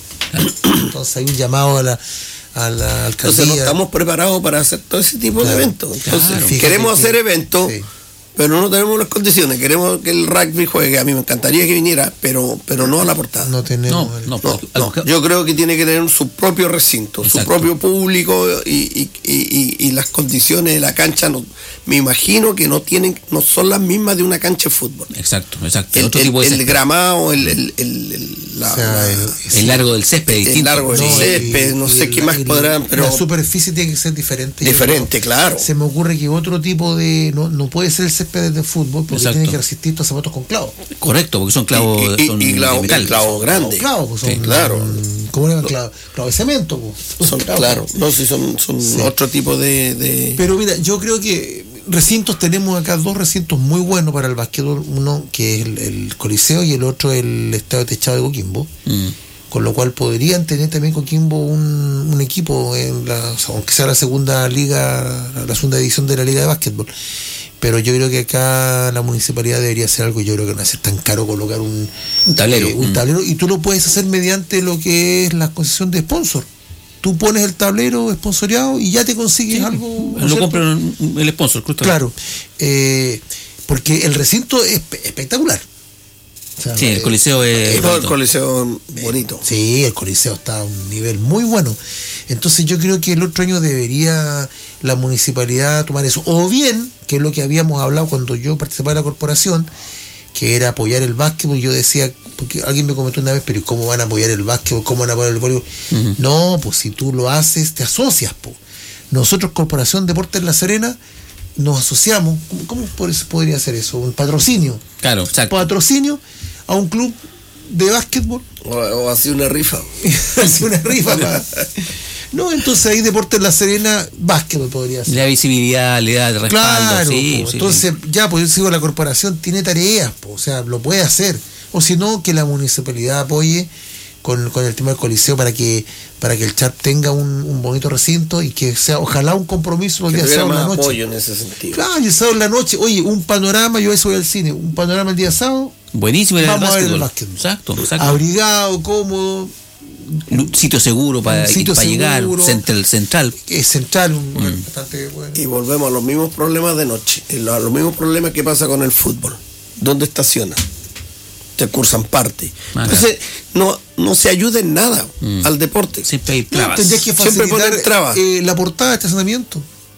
Entonces hay un llamado a la, a la Entonces alcaldía. no estamos preparados para hacer todo ese tipo Claro, de eventos. Entonces claro. Fíjate queremos que- hacer eventos, sí. pero no tenemos las condiciones. Queremos que el rugby juegue. A mí me encantaría que viniera, pero pero no a la portada. No tenemos. No, el- no, No, pero- no. Yo creo que tiene que tener su propio recinto, su Exacto. propio público y, y- y- y- y las condiciones de la cancha. No, me imagino que no tienen, no son las mismas de una cancha de fútbol. Exacto, exacto. El, Otro el- tipo de el césped. gramado, el, el- el- el- la- O sea, la- el- El largo del césped es el distinto. largo del No, césped, no sé y qué la- más y podrán, pero la superficie tiene que ser diferente. Yo diferente, claro. creo. Se me ocurre que otro tipo de. No, no puede ser el césped de fútbol porque Exacto. tiene que resistir estos zapatos con clavos. Correcto, porque son clavos Y- y- son y clavo- de metal. y clavo grande. Clavos, pues son. Sí, claro. ¿Cómo le llaman? Clavos clavo de cemento, pues. Son, Clavos. claro, no, si son, son Sí. otro tipo de, de- Pero mira, yo creo que recintos tenemos acá dos recintos muy buenos para el básquetbol. Uno que es el, el Coliseo y el otro el Estadio Techado de Coquimbo. Mm. Con lo cual podrían tener también Coquimbo un, un equipo, en la, o sea, aunque sea la segunda liga, la segunda edición de la liga de básquetbol. Pero yo creo que acá la municipalidad debería hacer algo. Yo creo que no es tan caro colocar un, Un tablero. eh, un Mm. tablero, y tú lo puedes hacer mediante lo que es la concesión de sponsor. Tú pones el tablero sponsoreado y ya te consigues algo. ¿no es Lo cierto? compran el sponsor, justamente. Claro, eh, porque el recinto es espe- espectacular. O sea, Sí, el eh, Coliseo es. todo el bonito. coliseo bonito. Sí, el Coliseo está a un nivel muy bueno. Entonces yo creo que el otro año debería la municipalidad tomar eso. O bien, que es lo que habíamos hablado cuando yo participaba de la corporación, que era apoyar el básquetbol. Yo decía, porque alguien me comentó una vez, pero ¿cómo van a apoyar el básquetbol? ¿Cómo van a apoyar el voleibol? Ujú. No, pues si tú lo haces, te asocias. Po. Nosotros, Corporación Deportes La Serena, nos asociamos. ¿Cómo, cómo por eso podría ser eso? Un patrocinio. Claro, exacto. Patrocinio a un club de básquetbol. O, o así una rifa. Hace una rifa para... No, entonces ahí Deportes La Serena, básquetbol podría ser. Le da visibilidad, le da respaldo. Claro, sí, po. sí, entonces ya, pues yo sigo la corporación, tiene tareas, po, o sea, lo puede hacer. O si no, que la municipalidad apoye con, con el tema del Coliseo para que para que el Charp tenga un, un bonito recinto y que sea, ojalá un compromiso los Que días tuviera sábado en la más noche. apoyo en ese sentido. Claro, y el sábado en la noche, oye, un panorama, yo eso voy al cine, un panorama el día sábado, Buenísimo el vamos a ver el básquetbol. básquetbol. Exacto, exacto. Abrigado, cómodo, Un sitio seguro para, Un sitio para llegar. seguro. Central, central. es central, un lugar Mm. bastante bueno. Y volvemos a los mismos problemas de noche, a los mismos problemas que pasa con el fútbol. ¿Dónde estaciona? Te cursan parte. Ah, Entonces, no, no se ayuda en nada Mm. al deporte. Siempre hay No, trabas. tendrías que Siempre facilitar ponen trabas. eh, la portada de estacionamiento.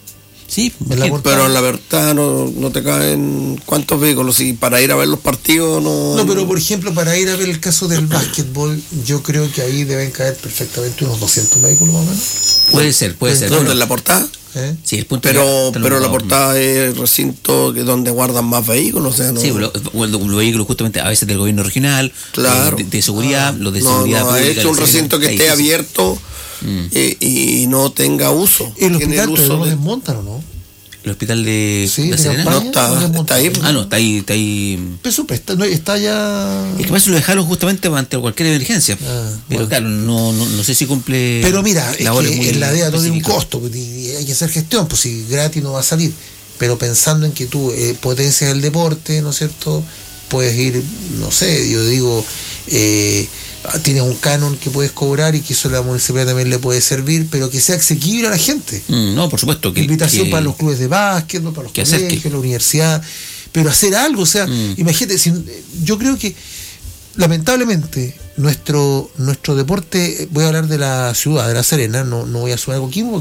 Sí, En la que- portada. Pero la verdad no, no te caen cuántos vehículos. Y para ir a ver los partidos no. No, pero por ejemplo, para ir a ver el caso del básquetbol, yo creo que ahí deben caer perfectamente unos doscientos vehículos más o menos. puede ser, puede ser. ¿Dónde? Bueno, ¿En la portada? ¿Eh? sí, el punto Pero, de- te lo- pero la no, portada es el recinto que donde guardan más vehículos. O sea, no, Sí, lo- bueno, los vehículos justamente a veces del gobierno regional, Claro. de, de seguridad, los de no, seguridad no ha pública. hecho un la recinto que seguridad, esté está difícil. abierto Mm. eh, y no tenga uso. El Tiene hospital, el pero uso lo de- desmontan o no. el hospital de Sí, La de Serena. campaña, No, está- ¿dónde es está ahí. Montaña? Ah, no, está ahí, está ahí. Pero supe, está, no, está ya. Es que para eso lo dejaron justamente ante cualquier emergencia. Ah, pero bueno. claro, no, no, no sé si cumple. Pero mira, es labores que muy en la D E A no tiene un específicas. costo, pues, y hay que hacer gestión, pues si gratis no va a salir. Pero pensando en que tú eh, potencias el deporte, ¿no es cierto? Puedes ir, no sé, yo digo, eh, tienes un canon que puedes cobrar y que eso a la municipalidad también le puede servir, pero que sea asequible a la gente. Mm, no, por supuesto. Que, Invitación que- para los clubes de básquet, ¿no? Para los que colegios, acerque. la universidad, pero hacer algo, o sea, Mm. imagínate, si- yo creo que lamentablemente nuestro nuestro deporte, voy a hablar de la ciudad de La Serena, no, no voy a sumar a Coquimbo